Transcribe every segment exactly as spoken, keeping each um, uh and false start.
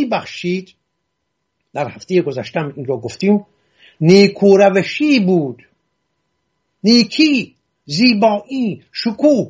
زیبایی بخشید. در هفته گذشتم این رو گفتیم. نیکوروشی بود، نیکی، زیبایی، شکوه.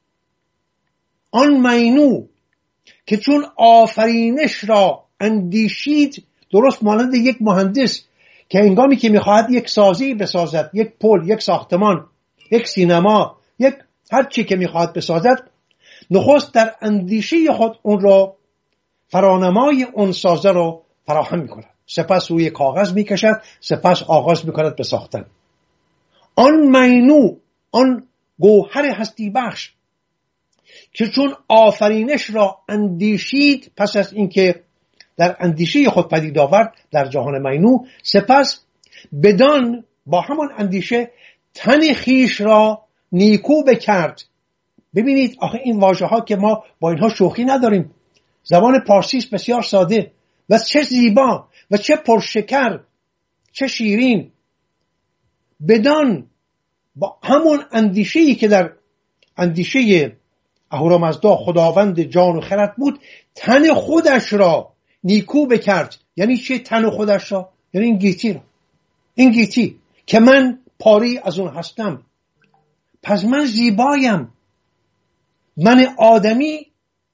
آن مینو که چون آفرینش را اندیشید، درست مانند یک مهندس که هنگامی که میخواهد یک سازی بسازد، یک پل، یک ساختمان، یک سینما، یک هر چی که میخواهد بسازد، نخست در اندیشه خود اون را فرانمای اون سازه رو فراهم میکند، سپس روی کاغذ میکشد، سپس آغاز میکند به ساختن. آن مینو، آن گوهر هستی بخش که چون آفرینش را اندیشید، پس از اینکه در اندیشه خود پدید آورد در جهان مینو، سپس بدان با همان اندیشه تن خیش را نیکو بکرد. ببینید آخه این واژه ها که ما با اینها شوخی نداریم، زبان پارسی است بسیار ساده و چه زیبا و چه پرشکر، چه شیرین. بدان با همون اندیشه‌ای که در اندیشه اهورامزدا خداوند جان و خرد بود، تن خودش را نیکو بکرد. یعنی چه تن خودش را؟ یعنی این گیتی را، این گیتی که من پاری از اون هستم، پس من زیبایم. من آدمی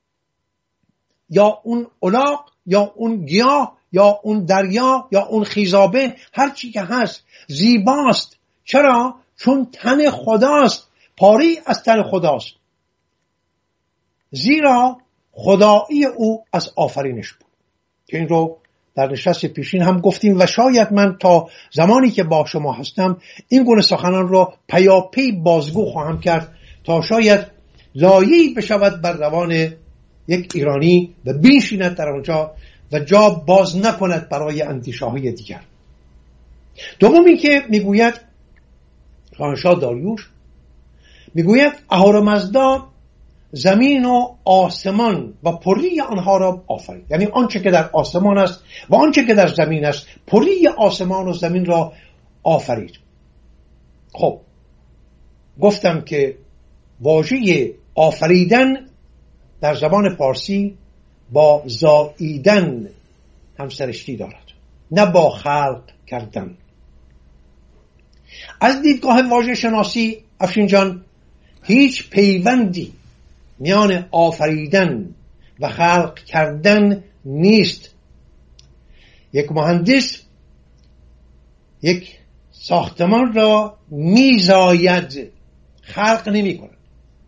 یا اون الاغ یا اون گیاه یا اون دریا یا اون خیزابه، هر چی که هست زیباست. چرا؟ چون تن خداست، پاری از تن خداست، زیرا خدایی او از آفرینش بود. که این رو در نشست پیشین هم گفتیم و شاید من تا زمانی که با شما هستم این گونه سخنان را پیاپی بازگو خواهم کرد تا شاید لایه‌ای بشود بر روان یک ایرانی و بنشیند در آنجا و جا باز نکند برای اندیشه‌های دیگر. دوم این که میگوید شاهنشاه داریوش، میگوید اهورامزدا زمین و آسمان و پری آنها را آفرید. یعنی آنچه که در آسمان است و آنچه که در زمین است، پری آسمان و زمین را آفرید. خب گفتم که واژه آفریدن در زبان پارسی با زاییدن همسرشتی دارد، نه با خلق کردن. از دیدگاه واژه شناسی افشین جان، هیچ پیوندی میان آفریدن و خلق کردن نیست. یک مهندس یک ساختمان را میزاید، خلق نمی کند.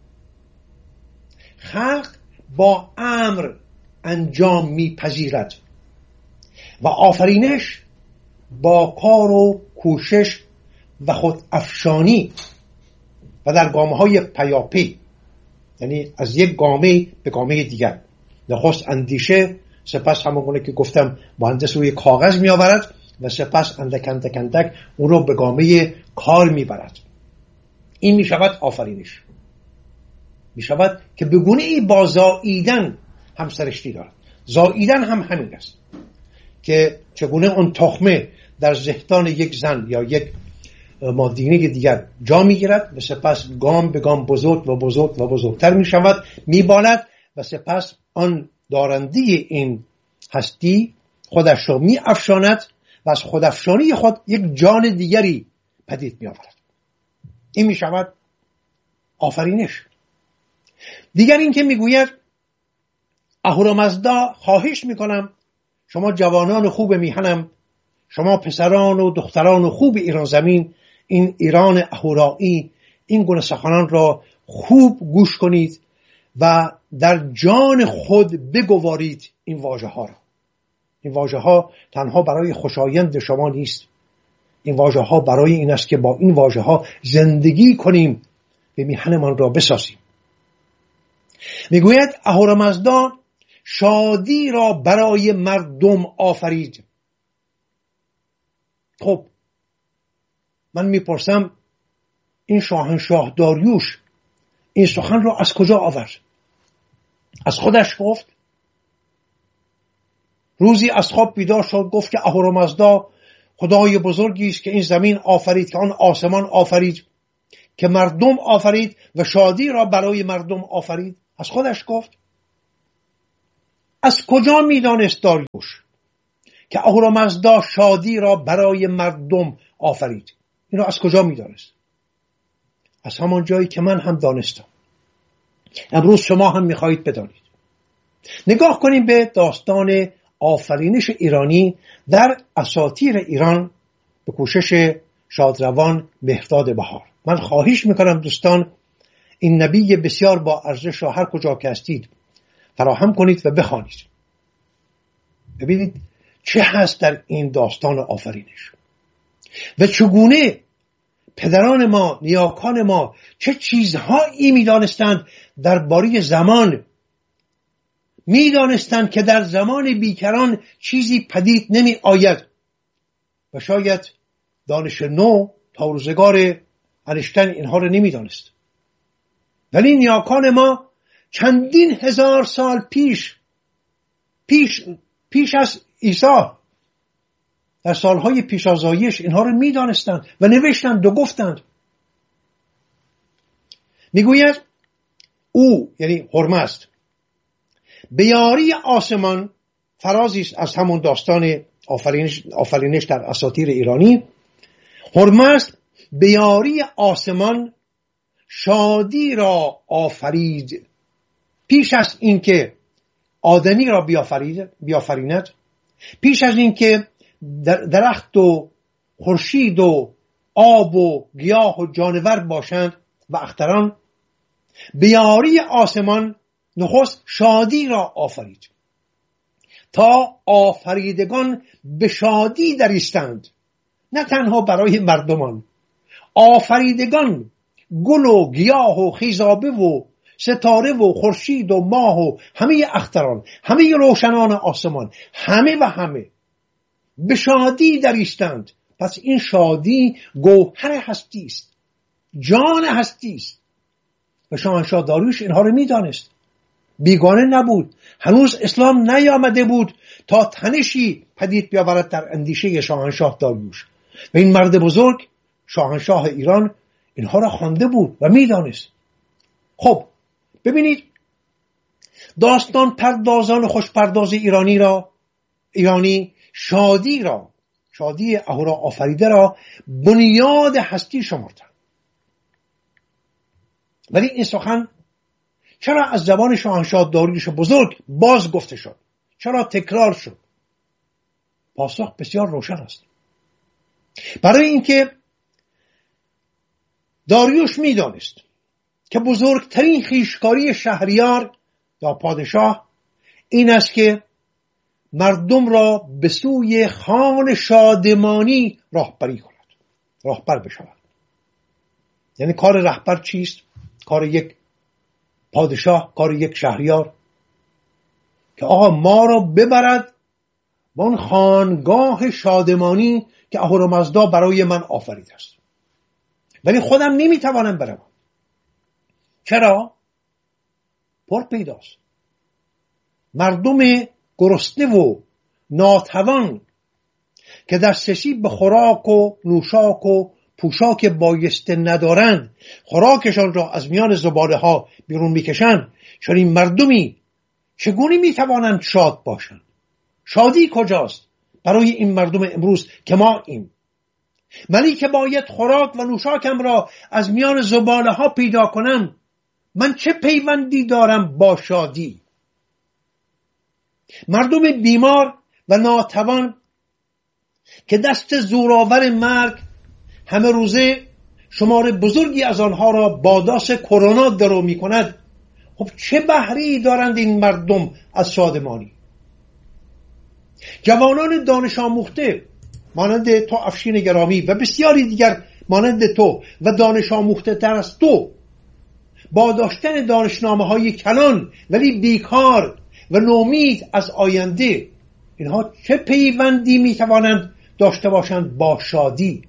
خلق با امر انجام میپذیرد و آفرینش با کار و کوشش و خود افشانی و در گامه‌های پیاپی، یعنی از یک گامه به گامه دیگر. نخست اندیشه، سپس همونگونه که گفتم مهندس روی کاغذ می آورد و سپس اندک اندک اندک اون رو به گامه کار می برد. این می شود آفرینش. می شود که به گونه ای با زاییدن همسرشتی دارد. زاییدن هم همین است که چگونه اون تخمه در ذهن یک زن یا یک مادینه دیگر جا می گیرد و سپس گام به گام بزرگ و بزرگ و بزرگتر می شود، می بالد و سپس آن دارنده این هستی خودش را می افشاند و از خودافشانی خود یک جان دیگری پدید می آورد. این می شود آفرینش. دیگر این که می گوید اهورامزدا خواهش می کنم شما جوانان خوب میهنم، شما پسران و دختران خوب ایران زمین، این ایران اهورایی، این گونه سخنان را خوب گوش کنید و در جان خود بگوارید این واژه ها را. این واژه ها تنها برای خوشایند شما نیست، این واژه ها برای این است که با این واژه ها زندگی کنیم و میهنمان را بسازیم. میگوید اهورامزدا شادی را برای مردم آفرید. خب من میپرسم این شاهنشاه داریوش این سخن را از کجا آورد؟ از خودش گفت؟ روزی از خواب بیدار شد گفت که اهورامزدا خدای بزرگی است که این زمین آفرید، که آن آسمان آفرید، که مردم آفرید و شادی را برای مردم آفرید؟ از خودش گفت؟ از کجا میدانست داریوش که اهورامزدا شادی را برای مردم آفرید؟ اینو از کجا میدانست؟ از همان جایی که من هم دانستم. امروز شما هم میخواهید بدانید. نگاه کنیم به داستان آفرینش ایرانی در اساطیر ایران به کوشش شادروان مهرداد بهار. من خواهش میکنم دوستان این نبی بسیار با ارزش را هر کجا که هستید فراهم کنید و بخوانید. ببینید چه هست در این داستان آفرینش و چگونه پدران ما، نیاکان ما چه چیزهایی میدانستند درباره زمان. میدانستند که در زمان بیکران چیزی پدید نمی آید و شاید دانش نو تا روزگار انشتین اینها رو نمیدانست، ولی نیاکان ما چندین هزار سال پیش پیش پیش از عیسی در سالهای پیش از زایش اینها رو میدانستند و نوشتند و گفتند. میگوید او یعنی هرمزد به یاری آسمان، فرازی است از همون داستان آفرینش, آفرینش در اساطیر ایرانی. هرمزد به یاری آسمان شادی را آفرید پیش از اینکه آدمی را بیافرید بیافریند، پیش از اینکه درخت و خورشید و آب و گیاه و جانور باشند و اختران. به یاری آسمان نخست شادی را آفرید تا آفریدگان به شادی درایستند، نه تنها برای مردمان. آفریدگان گل و گیاه و خیزابه و ستاره و خورشید و ماه و همه اختران، همه روشنان آسمان، همه و همه به شادی درایستند. پس این شادی گوهر هستی است، جان هستی است و شاهنشاه داریوش اینها رو میدانست. بیگانه نبود. هنوز اسلام نیامده بود تا تنشی پدید بیاورد در اندیشه شاهنشاه داریوش و این مرد بزرگ شاهنشاه ایران اینها را خوانده بود و میدانست. خب ببینید داستان پردازان خوشپرداز ایرانی را ایرانی شادی را شادی اهورا آفریده را بنیاد هستی شمردند. ولی این سخن چرا از زبان شاهنشاه داریوش بزرگ باز گفته شد؟ چرا تکرار شد؟ پاسخ بسیار روشن است. برای اینکه داریوش میدانست که بزرگترین خویشکاری شهریار یا پادشاه این است که مردم را به سوی خوان شادمانی راهبری کند، راهبر بشود. یعنی کار رهبر چیست؟ کار یک پادشاه، کار یک شهریار که آقا ما را ببرد به اون خانگاه شادمانی که اهورامزدا برای من آفریده است. ولی خودم نمیتوانم برم. چرا؟ پر پیداست. مردم گرسنه و ناتوان که دسترسی به خوراک و نوشاک و پوشاک بایسته ندارند، خوراکشان را از میان زباله ها بیرون میکشند. چون این مردمی چگونه میتوانند شاد باشند؟ شادی کجاست برای این مردم امروز که ما ایم؟ منی که باید خوراک و نوشاکم را از میان زباله ها پیدا کنم، من چه پیوندی دارم با شادی؟ مردم بیمار و ناتوان که دست زورآور مرگ همه روزه شمار بزرگی از آنها را باداس کرونا درو می کند، خب چه بهره‌ای دارند این مردم از شادمانی؟ جوانان دانش آموخته مانند تو افشین گرامی و بسیاری دیگر مانند تو و دانش آموخته تر از تو با داشتن دانشنامه های کلان ولی بیکار و نومید از آینده، اینها چه پیوندی می توانند داشته باشند با شادی؟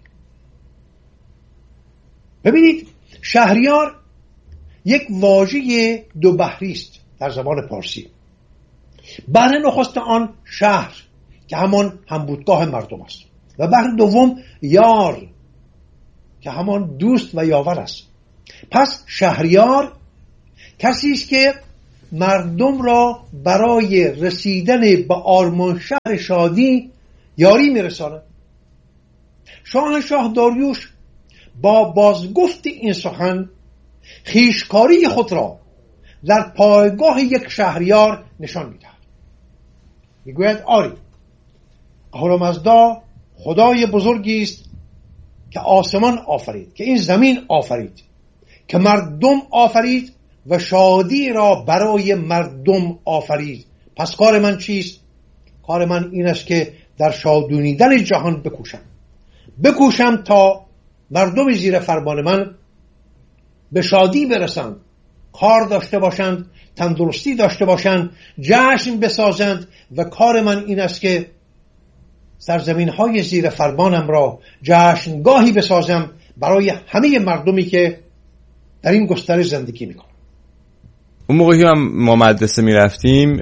ببینید شهریار یک واژه دو بحری است در زبان پارسی. بحر نخست آن شهر که همان همبودگاه مردم است و بحر دوم یار که همان دوست و یاور است. پس شهریار کسی است که مردم را برای رسیدن به آرمانشهر شادی یاری میرساند. شاهنشاه داریوش با بازگفت این سخن خویشکاری خود را در پایگاه یک شهریار نشان میدهد. میگوید آری، اهورامزدا خدای بزرگی است که آسمان آفرید، که این زمین آفرید، که مردم آفرید و شادی را برای مردم آفرید. پس کار من چیست؟ کار من این است که در شادونیدن جهان بکوشم بکوشم تا مردم زیر فرمان من به شادی برسند، کار داشته باشند، تندرستی داشته باشند، جشن بسازند. و کار من این است که سرزمین های زیر فرمانم را جشنگاهی بسازم برای همه مردمی که در این گستره زندگی میکنن. اون موقعی که ما مدرسه میرفتیم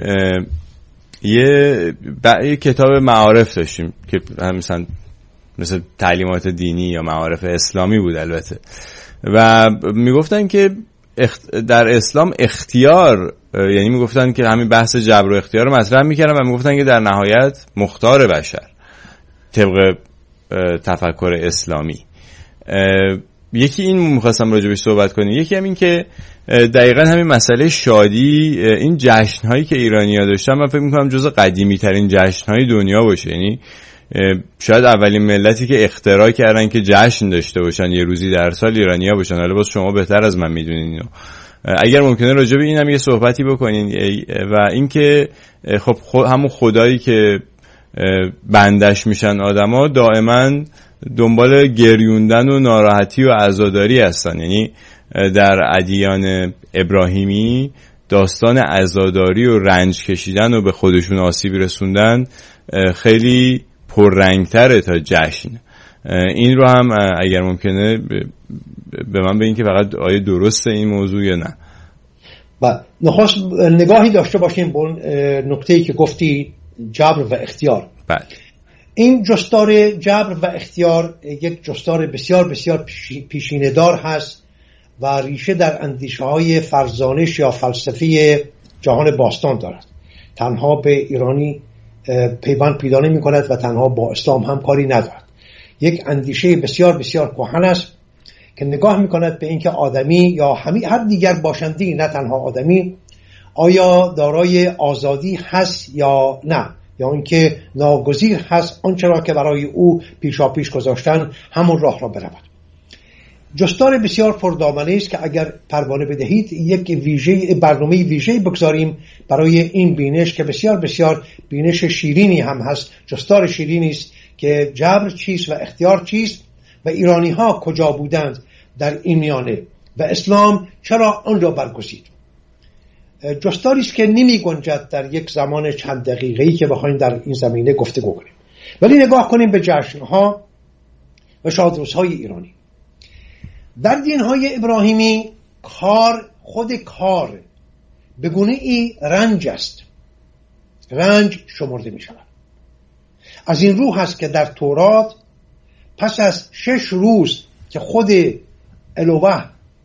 یه یه کتاب معارف داشتیم که هم مثلا مثل تعلیمات دینی یا معارف اسلامی بود البته، و میگفتن که اخت... در اسلام اختیار، یعنی میگفتن که همین بحث جبر و اختیار رو مطرح میکردن و میگفتن که در نهایت مختار بشر طبق تفکر اسلامی. یکی این میخواستم راجع بهش صحبت کنیم، یکی هم این که دقیقاً همین مسئله شادی، این جشن‌هایی که ایرانی‌ها داشتن من فکر می‌کنم جزو قدیمی‌ترین جشن‌های دنیا باشه. یعنی شاید اولین ملتی که اختراع کردن که جشن داشته باشن یه روزی در سال ایرانی‌ها باشن. حالا باز شما بهتر از من می‌دونین اینو. اگر ممکنه راجع به اینم یه صحبتی بکنین. و اینکه خب خود همون خدایی که بندش میشن آدما دائما دنبال گریوندن و ناراحتی و عزاداری هستن. یعنی در ادیان ابراهیمی داستان عزاداری و رنج کشیدن و به خودشون آسیب رسوندن خیلی پررنگتره تا جشن. این رو هم اگر ممکنه به من بگین که فقط آیا درسته این موضوع یا نه. بله، نخواست نگاهی داشته باشیم به نکته‌ای که گفتی، جبر و اختیار. بله. این جستار جبر و اختیار یک جستار بسیار بسیار پیشینه‌دار هست و ریشه در اندیشه‌های فرزانش یا فلسفی جهان باستان دارد. تنها به ایرانی پیوند پیدا نمی‌کند و تنها با اسلام هم کاری ندارد. یک اندیشه بسیار بسیار کهن است که نگاه می‌کند به اینکه آدمی یا همه هر دیگر باشنده‌ای، نه تنها آدمی، آیا دارای آزادی هست یا نه، یا اینکه ناگزیر هست آنچه را که برای او پیشا پیش گذاشتن همون راه را برود. جستار بسیار پردامنه است که اگر پروانه بدهید یک ویژه برنامه ویژه بگذاریم برای این بینش که بسیار بسیار بینش شیرینی هم هست. جستار شیرینی است که جبر چیست و اختیار چیست و ایرانی ها کجا بودند در این میانه و اسلام چرا آن را برگزید. جستاری است که نمی گنجد در یک زمان چند دقیقه‌ای که بخوایم در این زمینه گفتگو کنیم. ولی نگاه کنیم به جشن‌ها و شادروزهای ایرانی. در دین‌های ابراهیمی کار، خود کار به گونه‌ای رنج است، رنج شمرده می شود. از این رو هست که در تورات پس از شش روز که خود الوه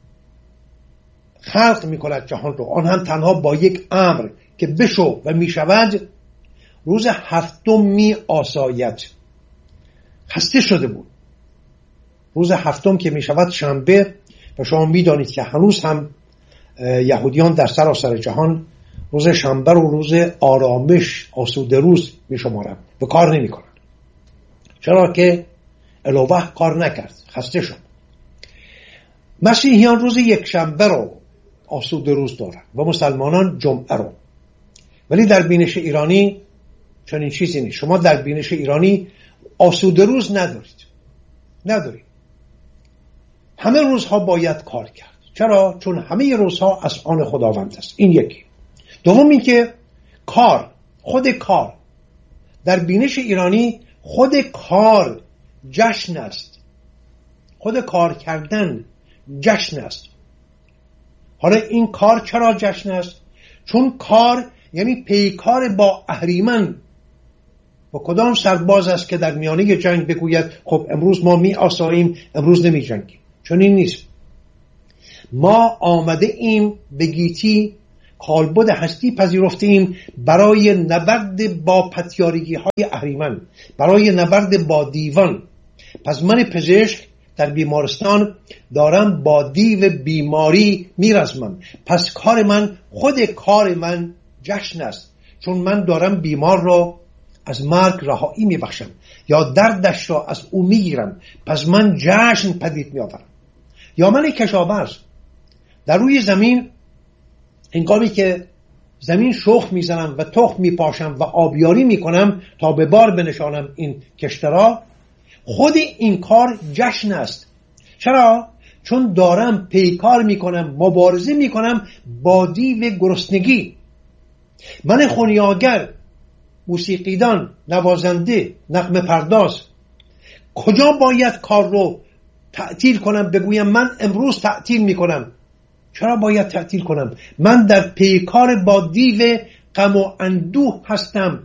خلق می کند جهان رو، آن هم تنها با یک امر که بشو و می شود، روز هفتم می آساید. خسته شده بود. روز هفتم که می شود شنبه، و شما می دانید که هنوز هم یهودیان در سراسر جهان روز شنبه رو روز آرامش، آسوده روز می شمارند و کار نمی کنند. چرا که الوه کار نکرد، خسته شد. مسیحیان روز یک شنبه رو آسوده روز دارند و مسلمانان جمعه رو. ولی در بینش ایرانی چنین چیزی نیست. شما در بینش ایرانی آسوده روز ندارید، ندارید. همه روزها باید کار کرد. چرا؟ چون همه روزها از آن خداوند است. این یکی. دوم این که کار، خود کار در بینش ایرانی، خود کار جشن است. خود کار کردن جشن است. حالا این کار چرا جشن است؟ چون کار یعنی پیکار با اهریمن. و کدام سرباز است که در میانه جنگ بگوید خب امروز ما می آساییم، امروز نمی جنگیم؟ چون این نیست. ما آمده ایم به گیتی کالبد هستی پذیرفتیم برای نبرد با پتیارگی های اهریمن، برای نبرد با دیوان. پس من پزشک در بیمارستان دارم با دیو بیماری میرزمم. پس کار من، خود کار من جشن است، چون من دارم بیمار را از مرگ رهایی میبخشم یا دردش را از او میگیرم. پس من جشن پدید میآورم. یا من کشاورز در روی زمین هنگامی که زمین شخم میزنم و تخم میپاشم و آبیاری میکنم تا به بار بنشانم این کشت را، خود این کار جشن است. چرا؟ چون دارم پیکار میکنم، مبارزه میکنم با دیو گرسنگی. من خونیاگر، موسیقیدان، نوازنده، نغمه پرداز کجا باید کار رو تعطیل کنم بگویم من امروز تعطیل میکنم؟ چرا باید تعطیل کنم؟ من در پیکار با دیو غم و اندوه هستم.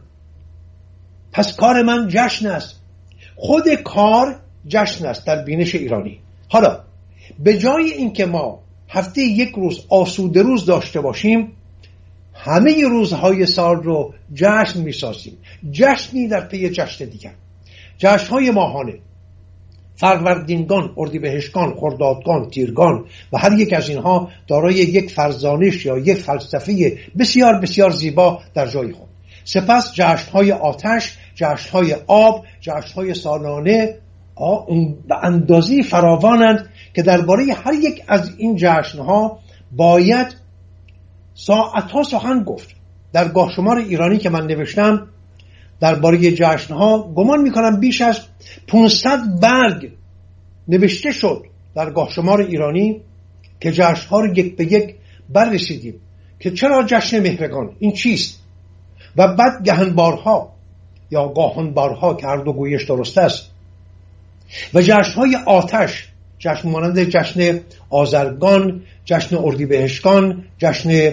پس کار من جشن است. خود کار جشن است در بینش ایرانی. حالا به جای اینکه ما هفته یک روز آسوده روز داشته باشیم، همه روزهای سال رو جشن میسازیم. جشنی در پی جشن دیگر. جشنهای ماهانه، فروردینگان، اردیبهشتگان، خردادگان، تیرگان و هر یک از اینها دارای یک فرزانش یا یک فلسفه بسیار بسیار زیبا در جای خود. سپس جشنهای آتش، جشنهای آب، جشنهای سالانه به اندازه فراوانند که درباره هر یک از این جشنها باید ساعتها سخن گفت. در گاهشمار ایرانی که من نوشتم درباره جشنها گمان میکنم بیش از پانصد برگ نوشته شد در گاهشمار ایرانی که جشنها رو یک به یک بررسیدیم که چرا جشن مهرگان این چیست، و بعد گهنبارها یا گاهنبارها که هر دو گویش درست است، و جشنهای آتش، جشن مانند جشن آذرگان، جشن اردیبهشتگان، جشن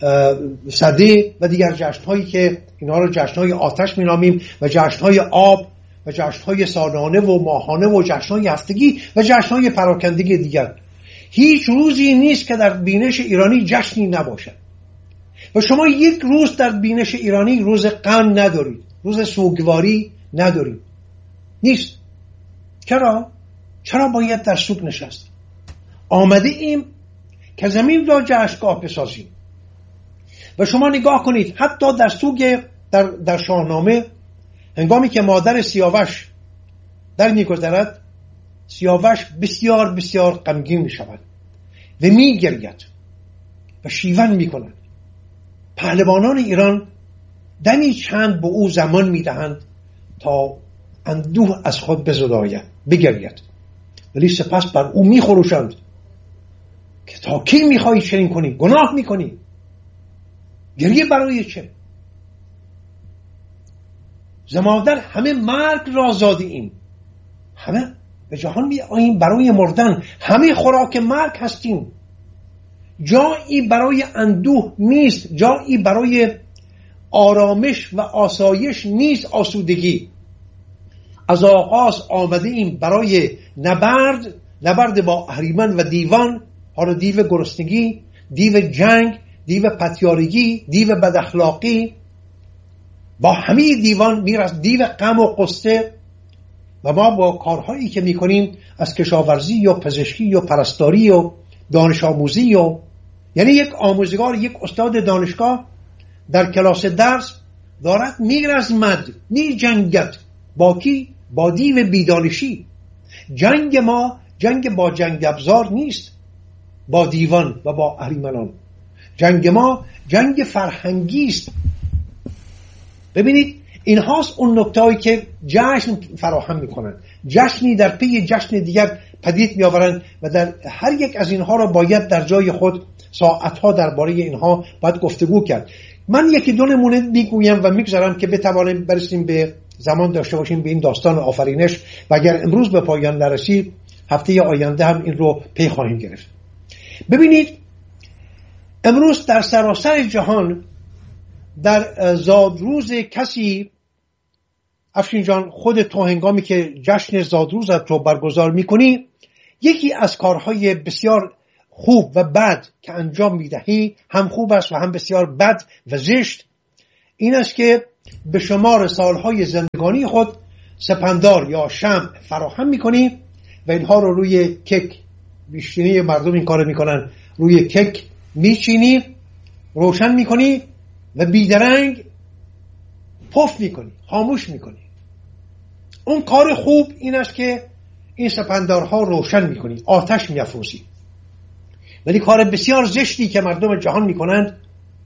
سده و دیگر جشنهایی که اینها رو جشنهای آتش مینامیم، و جشنهای آب و جشنهای سالانه و ماهانه و جشنهای هفتگی و جشنهای پراکندگی دیگر. هیچ روزی نیست که در بینش ایرانی جشنی نباشد. و شما یک روز در بینش ایرانی روز غم ندارید، روز سوگواری ندارید. نیست. چرا؟ چرا باید در سوگ نشست؟ آمده ایم که زمین را جشنگاه بسازیم. و شما نگاه کنید حتی در سوگ در, در شاهنامه هنگامی که مادر سیاوش در میگذرد، سیاوش بسیار بسیار غمگین می شود و می گرید و شیون می کند. پهلوانان ایران دمی چند به او زمان می دهند تا اندوه از خود بزداید، بگرید، ولی سپس بر او می خروشند که تا کی می خواهی چنین کنی؟ گناه می کنی. گریه برای چه؟ زمادر همه مرگ را زادیم، همه به جهان می آییم برای مردن، همه خوراک مرگ هستیم. جایی برای اندوه نیست، جایی برای آرامش و آسایش نیست، آسودگی. از آغاز آمده ایم برای نبرد، نبرد با اهریمن و دیوان، حالا دیو گرسنگی، دیو جنگ، دیو پتیارگی، دیو بداخلاقی، با همه دیوان میرس، دیو غم و قصه. و ما با کارهایی که میکنیم از کشاورزی یا پزشکی یا پرستاری یا دانش آموزی یا یعنی یک آموزگار، یک استاد دانشگاه در کلاس درس دارد میرزمد، میجنگد با کی؟ با دیو بیدانشی. جنگ ما جنگ با جنگ ابزار نیست، با دیوان و با اهریمنان. جنگ ما جنگ فرهنگی است. ببینید این هاست اون نکته‌ای که جشن فراهم میکنن، جشنی در پی جشن دیگر پدید میآورند و در هر یک از اینها را باید در جای خود ساعتها درباره اینها باید گفتگو کرد. من یکی دو نمونه میگویم و میگذارم که بتوانیم برسیم به زمان داشته باشیم به این داستان آفرینش، و اگر امروز به پایان نرسید هفته آینده هم این رو پی خواهیم گرفت. ببینید امروز در سراسر جهان در زادروز کسی، افشین جان خود تو هنگامی که جشن زادروز تو برگزار میکنی، یکی از کارهای بسیار خوب و بد که انجام میدهی هم خوب است و هم بسیار بد و زشت این است که به شمار سالهای زندگانی خود سپندار یا شمع فراهم میکنی و اینها رو روی کک، بیشتری مردم این کار میکنن، روی کک میچینی، روشن میکنی و بیدرنگ پف میکنی، خاموش میکنی. اون کار خوب این است که این سپندارها روشن میکنی، آتش میافروزی. ولی کار بسیار زشتی که مردم جهان میکنند،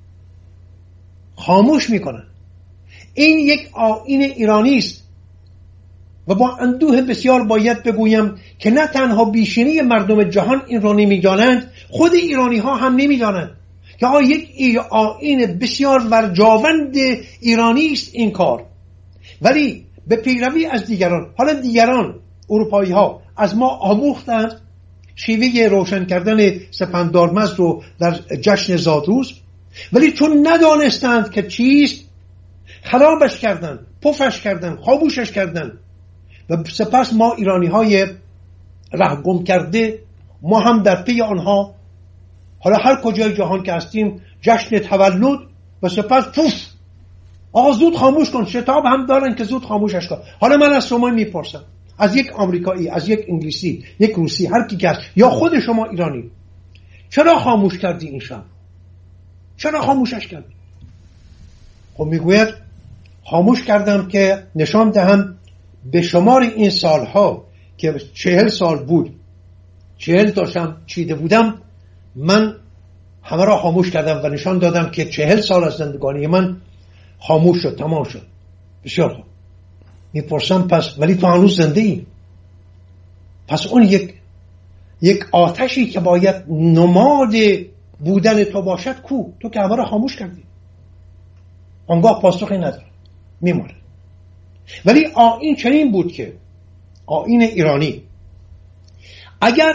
خاموش میکنند. این یک آیین ایرانی است و با اندوه بسیار باید بگویم که نه تنها بیشینی مردم جهان این را نمیدانند، خود ایرانی ها هم نمیدانند که یک آیین بسیار ورجاوند ایرانی است این کار. ولی به پیروی از دیگران، حالا دیگران اروپایی ها از ما آموختند شیوه روشن کردن سپندارمزد رو در جشن زادروز، ولی چون ندانستند که چیست خرابش کردن، پفش کردن، خاموشش کردن و سپس ما ایرانی های ره گم کرده ما هم در پی آنها، حالا هر کجای جهان که هستیم، جشن تولد و سپس پف آقا زود خاموش کن. شتاب هم دارن که زود خاموشش کن. حالا من از شما میپرسم، از یک آمریکایی، از یک انگلیسی، یک روسی، هر کی که هست، یا خود شما ایرانی، چرا خاموش کردی این شب؟ چرا خاموشش کردی؟ خب میگوید خاموش کردم که نشان دهم به شمار این سالها که چهل سال بود، چهل تاشم چیده بودم، من همه را خاموش کردم و نشان دادم که چهل سال از زندگانی من خاموش شد، تمام شد. بسیار خوب. میپرسم پس ولی تو هنوز زنده ای؟ پس اون یک یک آتشی که باید نماد بودن تو باشد کو؟ تو که همه را خاموش کردی. آنگاه پاسخی نداره، میمونه. ولی آیین چنین بود که آیین ایرانی اگر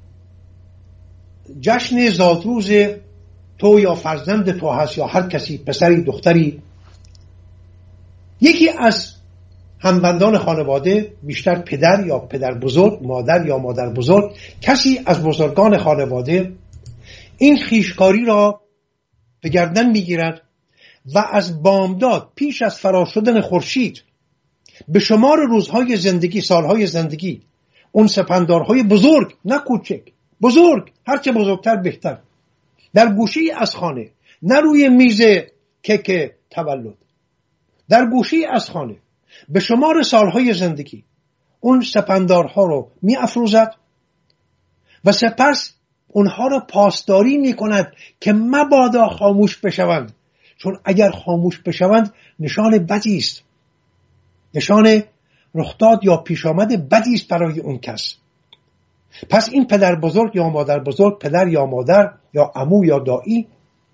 جشن زادروز تو یا فرزند تو هست یا هر کسی، پسری، دختری، یکی از همبندان خانواده، بیشتر پدر یا پدر بزرگ، مادر یا مادر بزرگ، کسی از بزرگان خانواده این خیشکاری را به گردن میگیرد و از بامداد پیش از فرا شدن خورشید به شمار روزهای زندگی، سالهای زندگی، اون سپندارهای بزرگ، نه کوچک، بزرگ، هرچه بزرگتر بهتر، در گوشی از خانه، نه روی میز کیک تولد، در گوشی از خانه به شمار سالهای زندگی اون سپندارها رو می افروزد و سپس اونها رو پاسداری می کند که مبادا خاموش بشوند، چون اگر خاموش بشوند نشان بدی است، نشان رخداد یا پیش آمد بدی است برای اون کس. پس این پدر بزرگ یا مادر بزرگ، پدر یا مادر یا عمو یا دایی،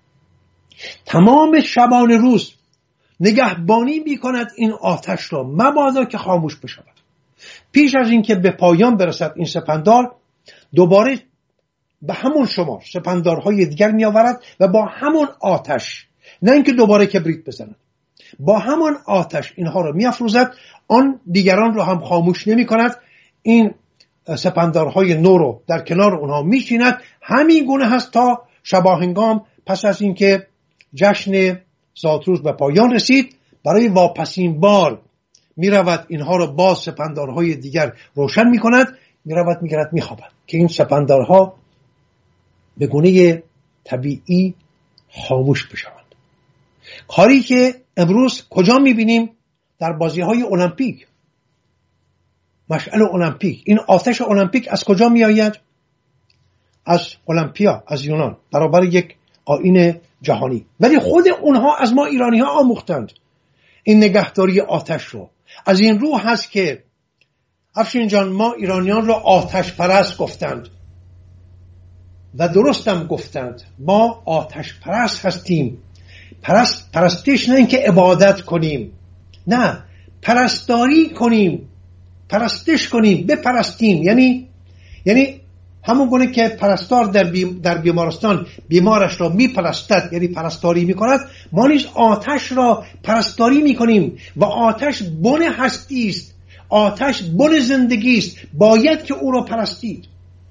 تمام شبانه روز نگهبانی می کند این آتش را مبادا که خاموش بشود. پیش از اینکه به پایان برسد این سپندار، دوباره به همون شمار سپندارهای دیگر می آورد و با همون آتش، نه اینکه دوباره کبریت بزند، با همون آتش اینها را می افروزد. آن دیگران را هم خاموش نمی کند، این سپندارهای نو رو در کنار اونها می چیند. همین گونه هست تا شباهنگام پس از اینکه جشن زادروز به پایان رسید، برای واپسین بار می رود اینها را با سپندارهای دیگر روشن می کند، می رود می گرد می خوابد که این سپندارها به گونه طبیعی خاموش بشوند. کاری که امروز کجا می بینیم؟ در بازی های المپیک، مشعل المپیک. این آتش المپیک از کجا می آید؟ از المپیا، از یونان، برابر یک آیین جهانی. ولی خود اونها از ما ایرانی ها آموختند این نگهداری آتش رو. از این رو هست که افشین جان ما ایرانیان رو آتش پرست گفتند و درستم گفتند. ما آتش پرست هستیم. پرست پرستش نه اینکه عبادت کنیم، نه، پرستاری کنیم، پرستش کنیم، بپرستیم. یعنی یعنی همون گونه که پرستار در, بیم در بیمارستان بیمارش را میپرستد، یعنی پرستاری میکند، ما نیز آتش را پرستاری میکنیم و آتش بن هستی است، آتش بن زندگی است، باید که او را پرستید.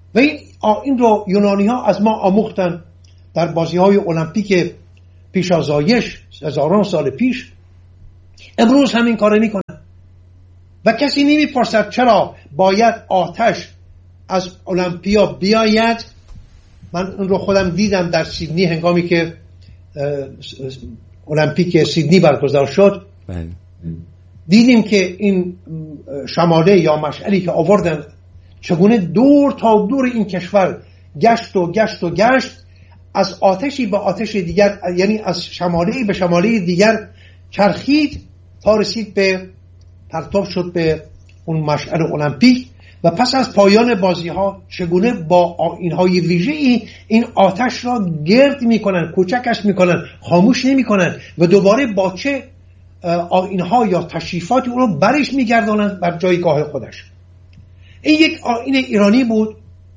و این این رو یونانی ها از ما آموختن در بازی های المپیک پیش از آیش هزاران سال پیش. امروز همین کار میکنن و کسی نمیپرسد چرا باید آتش از المپیا بیاید. من اون رو خودم دیدم در سیدنی هنگامی که المپیک سیدنی برگزار شد. بله. دیدیم که این شماله یا مشعلی که آوردن چگونه دور تا دور این کشور گشت و گشت و گشت، از آتشی به آتش دیگر، یعنی از شماله به شماله دیگر چرخید تا رسید به پرتاب شد به اون مشعل المپیک. و پس از پایان بازی ها چگونه با آیین‌های ویژه‌ای این آتش را گرد میکنن، کوچکش میکنن، خاموش نمیکنن و دوباره با چه آیین‌ها یا تشریفاتی اون رو برش میگردانند بر جایگاه خودش. این یک آیین ایرانی بود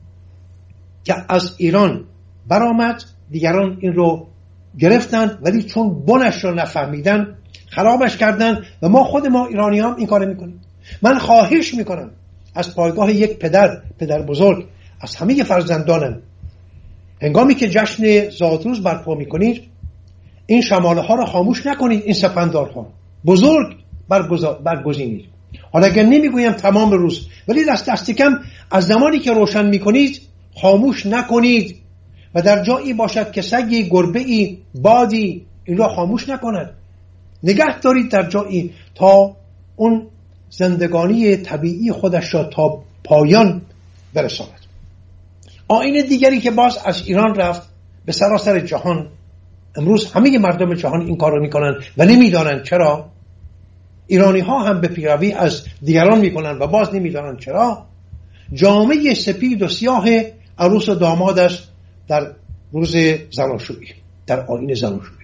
که از ایران برآمد، دیگران این رو گرفتن ولی چون بنش رو نفهمیدن خرابش کردن و ما خود ما ایرانی هم این کار میکنیم. من خواهش میکنم از پایگاه یک پدر پدر بزرگ، از همه فرزندانم، هنگامی که جشن زادروز برپا میکنید این شماله ها را خاموش نکنید، این سپندارها بزرگ برگزینید. حالا اگر نمیگویم تمام روز، ولی دست دست کم از زمانی که روشن میکنید خاموش نکنید و در جایی باشد که سگی، گربه‌ای، بادی این را خاموش نکند. نگه دارید در جایی تا اون زندگانی طبیعی خودش را تا پایان برساند. آیین دیگری که باز از ایران رفت به سراسر جهان، امروز همه مردم جهان این کار رو میکنن و نمیدانند چرا. ایرانی ها هم به پیروی از دیگران میکنن و باز نمیدانند چرا. جامعه سپید و سیاه عروس و داماد است در روز زناشویی، در آیین زناشویی.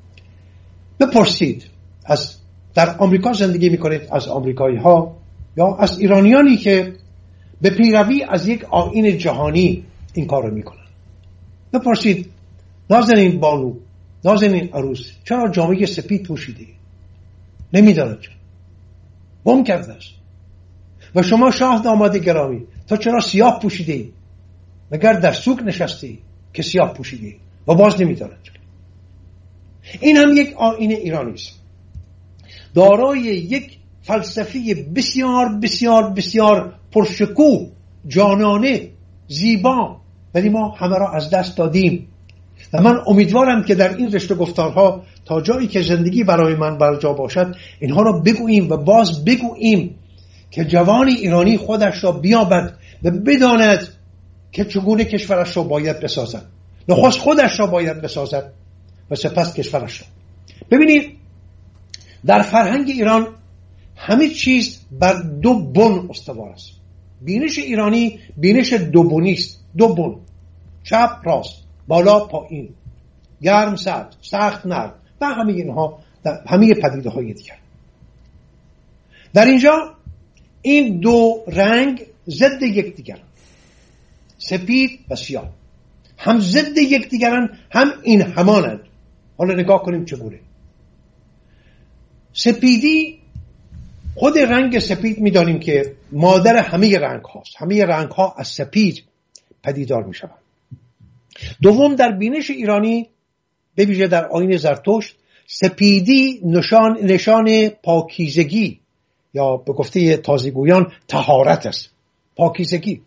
بپرسید از در آمریکا زندگی میکنید از آمریکایی ها یا از ایرانیانی که به پیروی از یک آیین جهانی این کار رو میکنن، بپرسید نازنین بانو، نازنین عروس چرا جامعه سپید پوشیده؟ نمیداند چرا، گم کرده است. و شما شاه داماد گرامی تا چرا سیاه پوشیده ای؟ مگر در سوق نشسته ای که سیاه پوشیده ای و باز نمیداند چرا؟ این هم یک آیین ایرانی است دارای یک فلسفی بسیار بسیار بسیار پرشکوه، جانانه، زیبا، ولی ما همه را از دست دادیم. و من امیدوارم که در این رشته گفتارها تا جایی که زندگی برای من برجا باشد اینها را بگوییم و باز بگوییم که جوان ایرانی خودش را بیابد و بداند که چگونه کشورش را باید بسازد. نخست خودش را باید بسازد و سپس کشورش را. ببینید در فرهنگ ایران همه چیز بر دو بن استوار است. بینش ایرانی بینش دو بنی است، دو بن، چپ راست، بالا پایین، گرم سرد، سخت نرم و همه اینها در همه پدیده های دیگر. در اینجا این دو رنگ ضد یکدیگرند، سپید و سیاه، هم ضد یکدیگرند هم این همانند. حالا نگاه کنیم چگونه. سپیدی، خود رنگ سپید میدانیم که مادر همه رنگ هاست، همه رنگ ها از سپید پدیدار می شوند. دوم در بینش ایرانی به ویژه در آیین زرتشت سپیدی نشان نشان پاکیزگی یا به گفته تازه‌گویان طهارت است، پاکیزگی.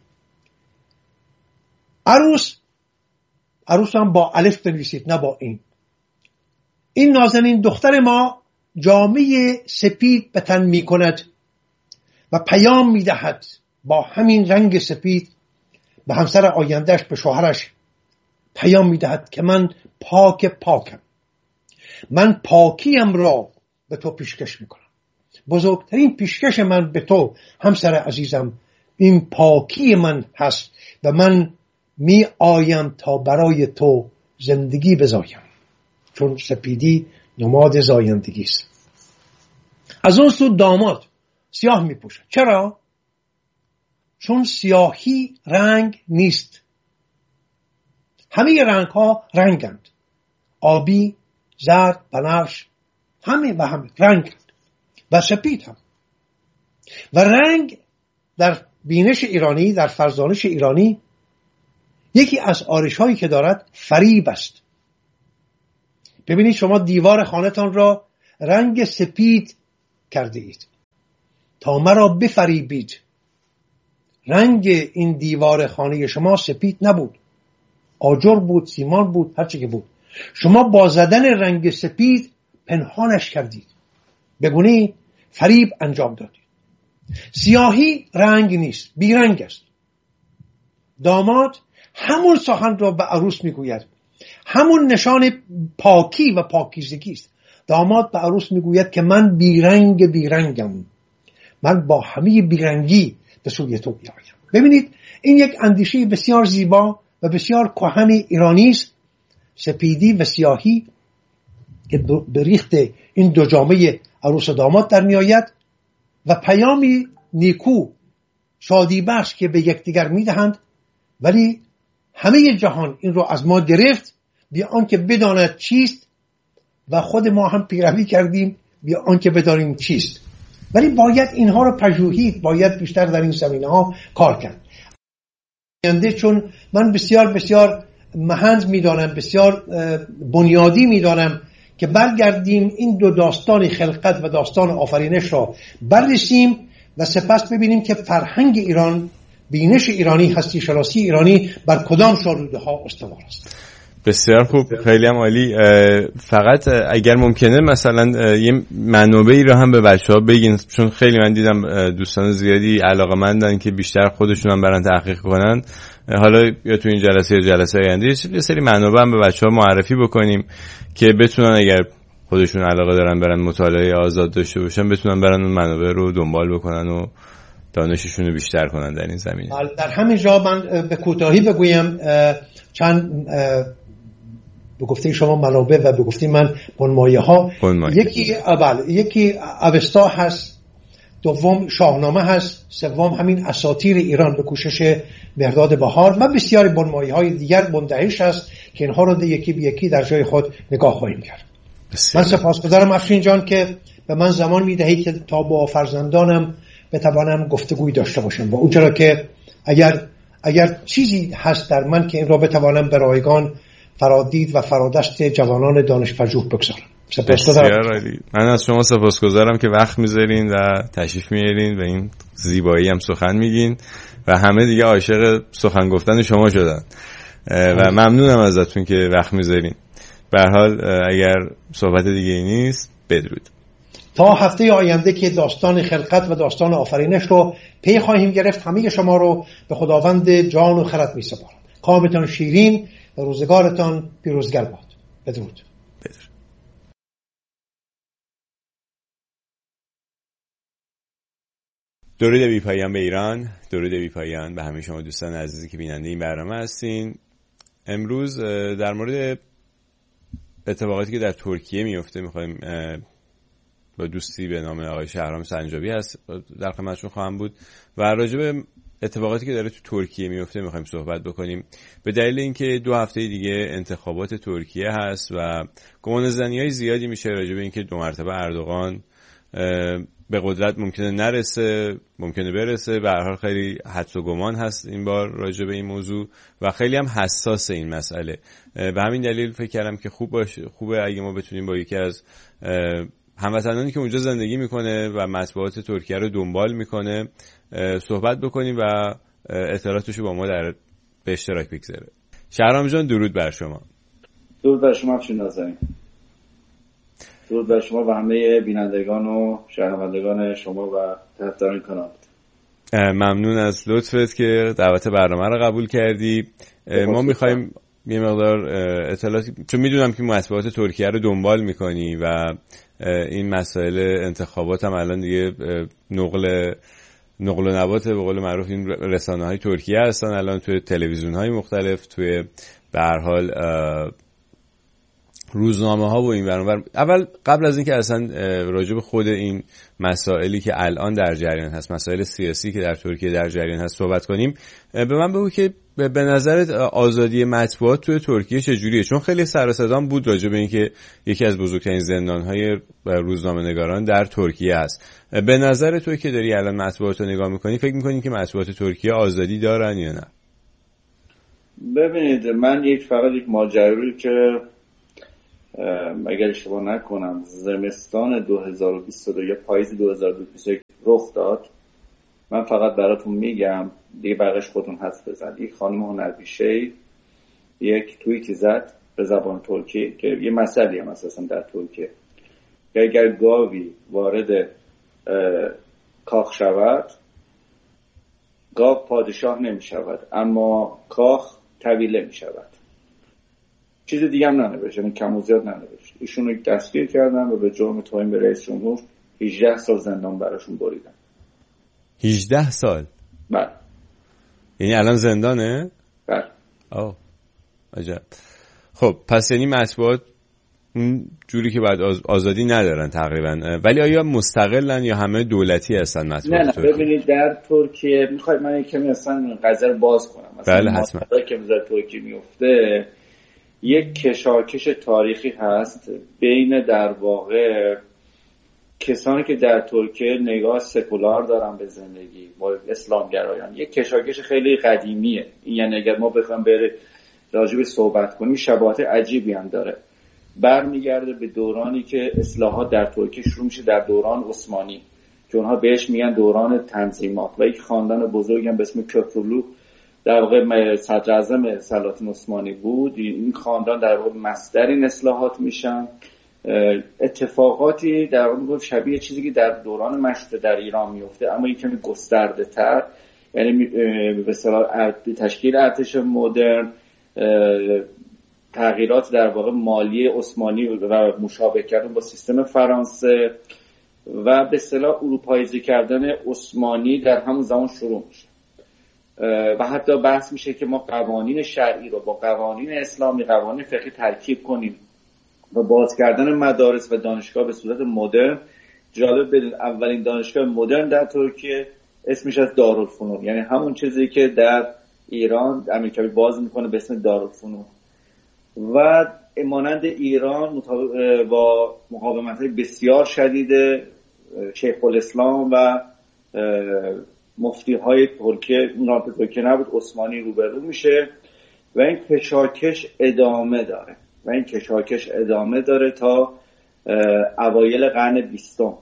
عروس، عروس هم با الف بنویسید نه با این. این نازنین دختر ما جامعه سپید به تن می کند و پیام می دهد با همین رنگ سپید به همسر آیندهش، به شوهرش پیام می دهد که من پاک پاکم، من پاکیم را به تو پیشکش می کنم. بزرگترین پیشکش من به تو همسر عزیزم این پاکی من هست و من می آیم تا برای تو زندگی بزایم، چون سپیدی نماد زایندگی است. از اون سو داماد سیاه می پوشد. چرا؟ چون سیاهی رنگ نیست. همه رنگ ها رنگند، آبی، زرد، بنفش، همه و همه رنگند و سپید هم. و رنگ در بینش ایرانی، در فرزانش ایرانی یکی از آرش هایی که دارد فریب است. ببینید شما دیوار خانه‌تان را رنگ سپید کرده اید تا مرا بفریبید. رنگ این دیوار خانه شما سپید نبود، آجر بود، سیمان بود، هر چی که بود. شما با زدن رنگ سپید پنهانش کردید، به گونه فریب انجام دادید. سیاهی رنگ نیست، بیرنگ است. داماد همون سخن را به عروس میگوید، همون نشان پاکی و پاکیزگی است. داماد به عروس میگوید که من بیرنگ بیرنگم، من با همه بیرنگی به سوی تو میآیم. ببینید این یک اندیشه بسیار زیبا و بسیار کهن ایرانی است، سپیدی و سیاهی که به ریخت این دو جامعه عروس و داماد در میآید و پیامی نیکو شادی بخش که به یکدیگر میدهند، ولی همه جهان این رو از ما گرفت بی آنکه بداند چیست و خود ما هم پیروی کردیم بی آنکه بدانیم چیست. ولی باید اینها رو پژوهید، باید بیشتر در این زمینه ها کار کرد. چون من بسیار بسیار مهند میدانم، بسیار بنیادی میدانم که برگردیم این دو داستان خلقت و داستان آفرینش را بررسیم و سپس ببینیم که فرهنگ ایران، بینش ایرانی، هستی شناسی ایرانی بر کدام شالوده ها استوار است. بسیار خوب، خیلی هم عالی. فقط اگر ممکنه مثلا یه منابعی رو هم به بچه‌ها بگین، چون خیلی من دیدم دوستان زیادی علاقه‌مندن که بیشتر خودشون هم برن تحقیق کنن. حالا یا تو این جلسه یا جلسه آینده یه سری منابع هم به بچه‌ها معرفی بکنیم که بتونن اگر خودشون علاقه دارن برن مطالعه آزاد داشته باشن، بتونن برن اون منابع رو دنبال بکنن و دانششون رو بیشتر کنن در این زمینه. در همین جا من به کوتاهی بگویم چند به گفته شما منابع و به گفته من بنمایه ها. یکی اول یکی اوستا هست، دوم شاهنامه هست، سوم همین اساطیر ایران به کوشش مهرداد بهار و بسیاری بنمایه های دیگر مندهش هست که اینها رو یکی به یکی در جای خود نگاه خواهیم کرد. من سپاسگزارم افشین جان که به من زمان میدهید که تا با فرزندانم بتوانم گفتگوی داشته باشم و اونجا که اگر اگر چیزی هست در من که این را بتوانم به رایگان فرادید و فرادست جوانان دانش‌پژوه بگذارم. سپاسگزارم. من از شما سپاسگزارم که وقت میذارین و تشریف میارین و این زیبایی هم سخن میگین و همه دیگه عاشق سخن گفتن شما شدن و ممنونم ازتون که وقت میذارین. به هر حال اگر صحبت دیگه ای نیست، بدرود. تا هفته آینده که داستان خلقت و داستان آفرینش رو پی خواهیم گرفت. همه شما رو به خداوند جان و خرد میسپارم. کامتان شیرین و روزگارتان پیروزگر باد. بدرود. بدرود. درود بی پایان به ایران، درود بی پایان به همه شما دوستان عزیزی که بیننده این برنامه هستین. امروز در مورد اتفاقاتی که در ترکیه میفته میخوایم با دوستی به نام آقای شهرام سنجابی هست در خدمتشون خواهم بود و راجع به اتفاقاتی که داره تو ترکیه میفته میخوایم صحبت بکنیم، به دلیل اینکه دو هفته دیگه انتخابات ترکیه هست و گمانه‌زنی‌های زیادی میشه راجع به اینکه دو مرتبه اردوغان به قدرت ممکنه نرسه، ممکنه برسه. به هر حال خیلی حدس و گمان هست این بار راجع به این موضوع و خیلی هم حساس این مسئله. به همین دلیل فکر کردم که خوب باشه خوبه اگه ما بتونیم با یکی از هموطنانی که اونجا زندگی میکنه و مطبوعات ترکیه رو دنبال میکنه صحبت بکنیم و اطلاعاتش رو با ما در به اشتراک بگذاره. شهرام جان درود بر شما. درود بر شما افشین نازنین. درود بر شما و همه بینندگان و شنوندگان شما و طرفداران کانال. ممنون از لطفت که دعوت برنامه رو قبول کردی. ما میخوایم یه مقدار اطلاعاتی، چون میدونم که مطبوعات ترکیه رو دنبال میکنی و این مسائل انتخابات هم الان دیگه نقل نقل و نبات به قول معروف این رسانه های ترکیه هستن الان توی تلویزیون های مختلف، توی به هر حال روزنامه ها و این برنامه. اول قبل از اینکه اصلا راجع به خود این مسائلی که الان در جریان هست، مسائل سیاسی که در ترکیه در جریان هست صحبت کنیم، به من بگو که به نظرت آزادی مطبوعات توی ترکیه چجوریه؟ چون خیلی سر و صدا بود راجع به اینکه یکی از بزرگترین زندان‌های روزنامه‌نگاران در ترکیه است. به نظر تو که داری الان مطبوعات رو نگاه می‌کنی، فکر می‌کنی که مطبوعات ترکیه آزادی دارن یا نه؟ ببینید من یک فقط یک ماجرایی که اگر اشتباه نکنم زمستان دو هزار و بیست و دو یا پاییز دو هزار و بیست و یک رخ داد، من فقط براتون میگم دیگه بقیش خودتون حدس بزنید. یک خانم هنرپیشه یک توییتی زد به زبان ترکی که یه مسئله هم اساسا در ترکیه که اگر گاوی وارد کاخ شود گاو پادشاه نمی شود اما کاخ طویله می شود. چیز دیگه هم ننوشت، یعنی کم و زیاد ننوشت. ایشون رو دستگیر کردن و به جرم توهین به رئیس جمهور هجده سال زندان براشون بریدن. هجده سال؟ بله. یعنی الان زندانه؟ بله. آه عجب. خب پس یعنی مطبوعات اون جوری که باید آز... آزادی ندارن تقریبا، ولی آیا مستقلن یا همه دولتی هستن مطبوعات؟ نه نه ببینید در ترکیه میخواید من یک کمی اصلا قضیه رو باز کنم. مثلا بله حتما. که در ترکیه میفته یک کشاکش تاریخی هست بین در واقع کسانی که در ترکیه نگاه سکولار دارن به زندگی با اسلامگرایان. یک کشاکش خیلی قدیمیه، یعنی اگر ما بخوایم بره راجع صحبت کنیم شباهت عجیبی هم داره. برمیگرده به دورانی که اصلاحات در ترکیه شروع میشه در دوران عثمانی که اونها بهش میگن دوران تنظیمات و یک خاندان بزرگی هم به اسم کوکولو در واقع صدر اعظم سلاطین عثمانی بود. این خاندان در واقع مصدر این اصلاحات میشن. اتفاقاتی در واقع شبیه چیزی که در دوران مشروطه در ایران میفته اما یک کمی گسترده تر، یعنی به اصطلاح تشکیل ارتش مدرن، تغییرات در واقع مالی عثمانی و مشابه کردن با سیستم فرانسه و به اصطلاح اروپاییزی کردن عثمانی در همون زمان شروع میشه و حتی بحث میشه که ما قوانین شرعی رو با قوانین اسلامی، قوانین فقهی ترکیب کنیم و باز کردن مدارس و دانشگاه به صورت مدرن. جالب بدید اولین دانشگاه مدرن در ترکیه اسمش از دارالفنون، یعنی همون چیزی که در ایران امریکایی باز میکنه به اسم دارالفنون. و مانند ایران با مقاومت‌های بسیار شدید شیخ الاسلام و مفتی‌های ترکیه، اونها ترکیه نبود، عثمانی روبرو میشه و این کشاکش ادامه داره و این کشاکش ادامه داره تا اوایل قرن بیستم.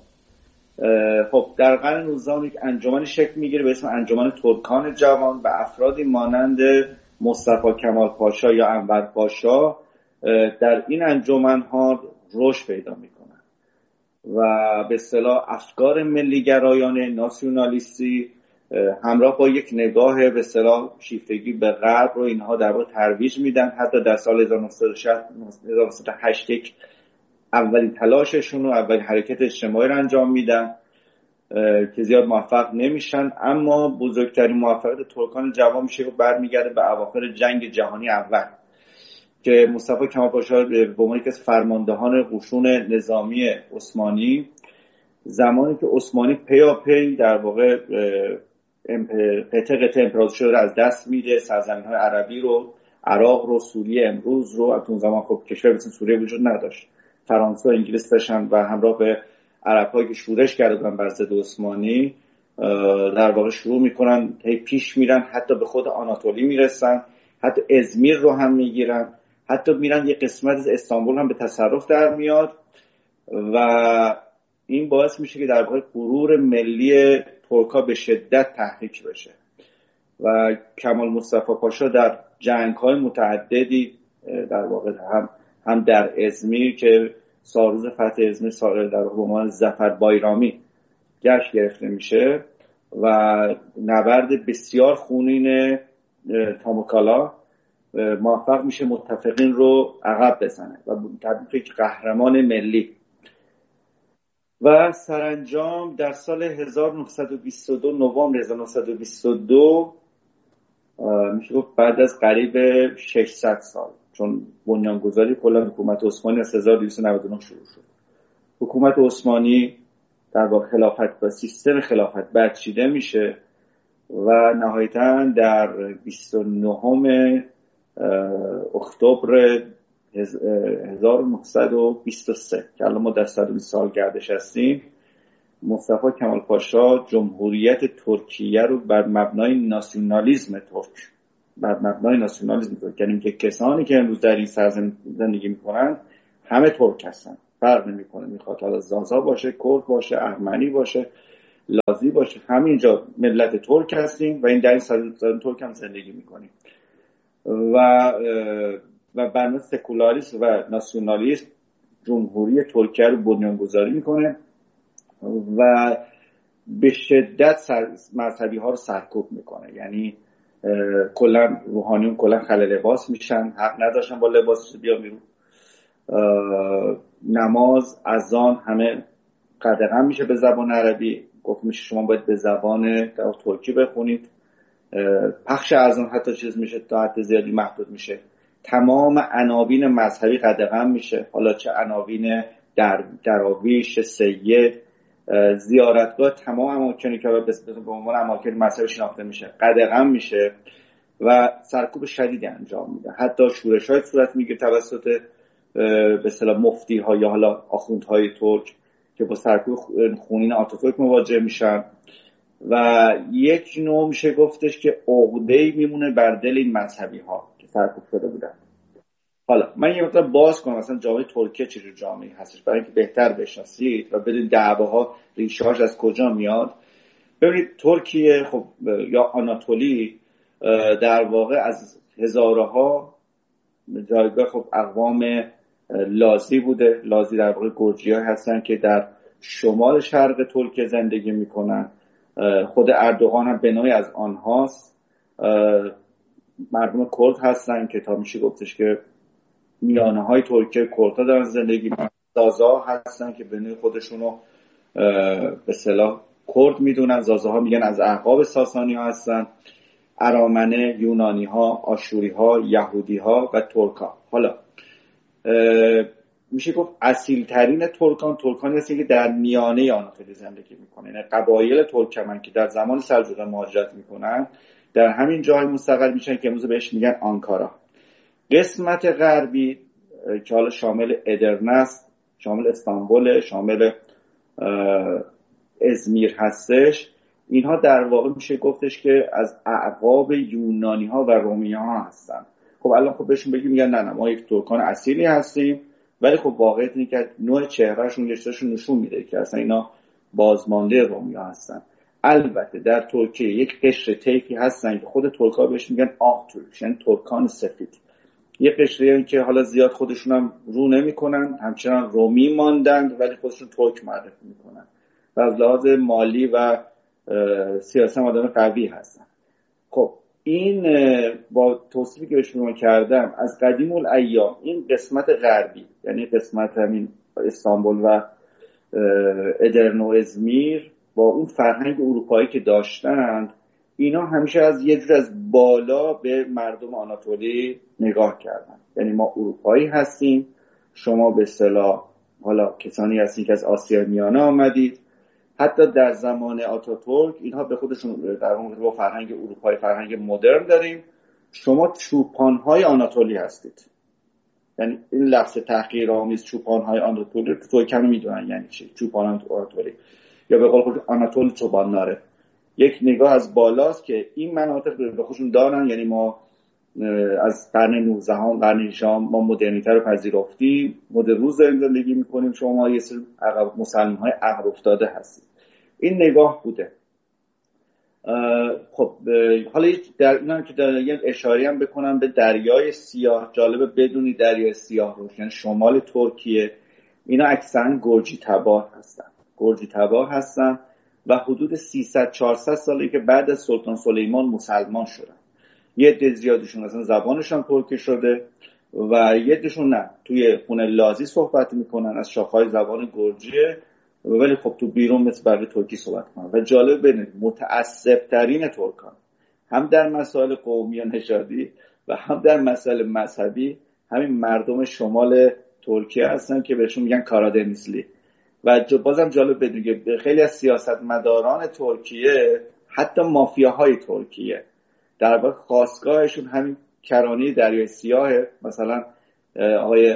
خب در قرن نوزدهم یک انجمن شکل میگیره به اسم انجمن ترکان جوان و افرادی مانند مصطفی کمال پاشا یا انور پاشا در این انجمن‌ها رشد پیدا میکنن و به اصطلاح افکار ملی‌گرایانه ناسیونالیستی همراه با یک نگاه به اصطلاح شیفتگی به غرب رو اینها در واقع ترویج میدن. حتی در سال هزار و نهصد و هشت یک اولین تلاششون و اولین حرکت اجتماعی رو انجام میدن که زیاد موفق نمیشن، اما بزرگترین موفقیت ترکان جوان میشه و برمیگرده به اواخر جنگ جهانی اول که مصطفی کمال پاشا به عنوان یکی از فرماندهان قشون نظامی عثمانی، زمانی که عثمانی پیاپی در واقع قطعه قطعه امپراتوری رو از دست میده، سرزمین‌های عربی رو، عراق رو، سوریه امروز رو، از اون زمان خب کشور مثل سوریه وجود نداشت، فرانسه و انگلیس داشتن و همراه به عرب‌هایی که شورش کرده بودن بر ضد عثمانی در واقع شروع میکنن هی پیش میرن، حتی به خود آناتولی میرسن، حتی ازمیر رو هم میگیرن، حتی میرن یه قسمت از استانبول هم به تصرف در میاد و این باعث میشه که در واقع غرور ملی ترکا به شدت تحریک بشه و کمال مصطفی پاشا در جنگ‌های متعددی در واقع هم هم در ازمیر که سالروز فتح ازمیر سال در عنوان ظفر بایرامی جشن گرفته میشه و نبرد بسیار خونین تاموکالا موفق میشه متفقین رو عقب بزنه و تبدیل به قهرمان ملی و سرانجام در سال هزار و نهصد و بیست و دو نوامبر هزار و نهصد و بیست و دو میشه گفت بعد از قریب ششصد سال، چون بنیانگذاری کلا حکومت عثمانی از هزار و دویست و نود و نه شروع شد، حکومت عثمانی در واقع خلافت و سیستم خلافت برچیده میشه و نهایتاً در بیست و نهم اکتبر هزار و نهصد و بیست و سه که الان ما در صد و بیست سالگردش هستیم، مصطفی کمال پاشا جمهوریت ترکیه رو بر مبنای ناسیونالیسم ترک بر مبنای ناسیونالیسم ترک، یعنی که کسانی که امروز در این سرزمین زندگی میکنن همه ترک هستن، فرق نمیکنه میخواد حالا زازا باشه، کرد باشه، ارمنی باشه، لازی باشه، همینجا ملت ترک هستیم و این در این سرزمین ترک هم زندگی میکنیم و و بنا سکولاریسم و ناسیونالیسم جمهوری ترکیه رو بنیانگذاری میکنه و به شدت مذهبی ها رو سرکوب میکنه. یعنی کلا روحانیون کلا خلع لباس میشن، حق نداشتن با لباسش بیان بیرون. نماز، اذان همه قدغن میشه به زبان عربی، گفت میشه شما باید به زبان ترکی بخونید. پخش اذان حتی چیز میشه تا حد زیادی محدود میشه. تمام عناوین مذهبی قدغن میشه، حالا چه عناوین در دراویش، سید، زیارتگاه، تمام اماکنی که به عنوان اماکن مذهبی شناخته میشه قدغن میشه و سرکوب شدیدی انجام میده. حتی شورش‌های صورت میگیره توسط به اصطلاح مفتی‌ها یا حالا آخوندهای ترک که با سرکوب خونین آتاتورک مواجه میشن و یک نوع میشه گفتش که عقده‌ای میمونه بر دل این مذهبی‌ها که سرکوب شده بودن. حالا من یه مقدار باز کنم مثلا جامعه ترکیه چه جامعه‌ای هستش برای اینکه بهتر بشناسید و بدونید دعواها ریشه‌هاش از کجا میاد. ببینید ترکیه خب یا آناتولی در واقع از هزارها جایگاه خب اقوام لازی بوده. لازی در واقع گرجی‌ها هستن که در شمال شرق ترکیه زندگی میکنن. خود اردوغان هم به نوعی از آنهاست. مردم کرد هستن که تا میشه گفتش که میانه های ترکیه کردها دارن زندگی میکنن. زازا هستن که به نوعی خودشونو به اصطلاح کرد میدونن. زازاها میگن از اعقاب ساسانی ها هستن. ارامنه، یونانی ها، آشوری ها، یهودی ها و ترک ها. حالا میشه گفت اصیل ترین ترکان ترکانی هستن که در میانه آناتولی زندگی میکنن. یعنی قبایل ترکمن که در زمان سلجوقیان مهاجرت میکنن در همین جای مستقر میشن که امروز بهش میگن آنکارا. قسمت غربی که حالا شامل ادرنه است، شامل استانبول، شامل ازمیر هستش، اینها در واقع میشه گفتش که از اعقاب یونانی ها و رومی ها هستن. خب الان خب بهشون بگیم میگن نه نه ما یک ترکان اصیلی هستیم، ولی خب واقعیت اینه که نوع چهرهشون گشتشون نشون میده که اصلا اینا بازمانده رومی ها هستن. البته در ترکیه یک قشر طیفی هستن که خود ترکا بهش میگن آق ترک، یعنی ترکان سفید. یک قشری که حالا زیاد خودشون هم رو نمیکنن، همچنان رومی ماندند ولی خودشون ترک معرفی میکنن و از لحاظ مالی و سیاسی آدم قوی هستن. خب این با توصیفی که بهشون کردم از قدیم الایام این قسمت غربی یعنی قسمت همین استانبول و ادرنه و ازمیر با اون فرهنگ اروپایی که داشتند اینا همیشه از یه جور از بالا به مردم آناتولی نگاه کردن. یعنی ما اروپایی هستیم، شما به اصطلاح حالا کسانی هستین که از آسیا میانه آمدید. حتی در زمان آتاتورک اینها به خودشون در واقع با فرهنگ اروپایی فرهنگ مدرن داریم، شما چوپان‌های آناتولی هستید. یعنی این لفظ تحقیرآمیز چوپان‌های آناتولی تو تو کمی میدونن یعنی چی چوپان آناتولی، یا به قول خود آناتول چوباناره. یک نگاه از بالاست که این مناطق به خودشون دارن. یعنی ما از قرن نوزدهم قرن هجدهم ما مدرنیته رو پذیرفتیم، مدرن روز زندگی میکنیم، شما یه سری مسلمان‌های عقب افتاده هستید. این نگاه بوده. خب حالا در اینا که در یه اشاره هم بکنم به دریای سیاه. جالبه بدونی دریای سیاه رو یعنی شمال ترکیه اینا اکثرا گرجی تبار هستن. گرجی تبار هستن و حدود سیصد چهارصد سالی که بعد از سلطان سلیمان مسلمان شدن. یه عده زیادشون اصلا زبانشون ترکی شده و یه عدهشون نه، توی خونه لازی صحبت میکنن از شاخه‌های زبان گرجیه، ولی خب تو بیرون مثل بقیه ترکی صحبت کنن. و جالب ببینید متعصب ترین ترکان هم در مسائل قومی و نژادی و هم در مسائل مذهبی همین مردم شمال ترکیه هستن که بهشون میگن کارادنیسلی. و بازم جالب بدونید خیلی از سیاستمداران ترکیه حتی مافیاهای ترکیه در واقع خاستگاهشون همین کرانه دریای سیاهه. مثلا آقای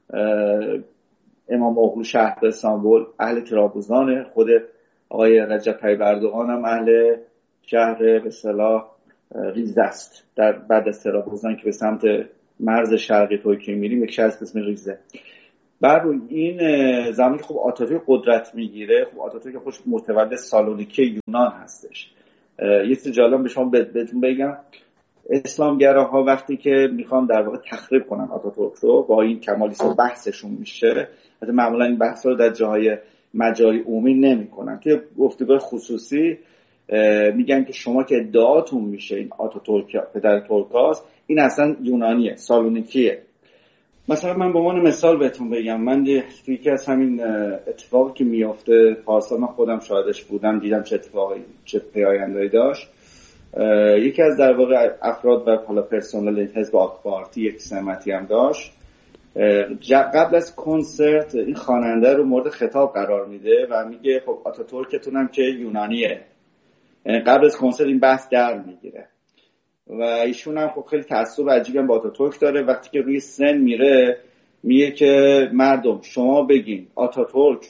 امام اوغلو شهر استانبول اهل ترابزانه، خود آقای رجب طیب اردوغان هم اهل شهر به اصطلاح ریزه است. در بعد از ترابزان که به سمت مرز شرقی ترکیه میریم یک شهر به اسم ریزه. بعد این زمانی که خب آتاتورک قدرت میگیره، خب آتاتورک خوش متولد سالونیکی یونان هستش. یه چیز جالب به شما بهتون بگم، اسلامگراها وقتی که میخوان در واقع تخریب کنن آتاتورک رو، با این کمالیستا بحثشون میشه، حتی معمولا این بحث رو در جاهای مجاری عمومی نمیکنن، توی گفتگوهای خصوصی میگن که شما که ادعاتون میشه این آتاتورک پدر ترکاست، این اصلا یونانیه، سالونیکیه. مثلا من به عنوان مثال بهتون بگم، من یکی از همین اتفاقی که میافته پارسال من خودم شاهدش بودم، دیدم چه اتفاقی چه پیامدی داشت. یکی از در واقع افراد و حالا پرسنل حزب آک پارتی یک سمتی هم داشت، قبل از کنسرت این خواننده رو مورد خطاب قرار میده و میگه خب آتاتورکتون هم که یونانیه. یعنی قبل از کنسرت این بحث در میگیره و ایشون هم خب خیلی تعصب عجیبی هم با آتاتورک داره. وقتی که روی سن میره میگه که مردم شما بگین آتاتورک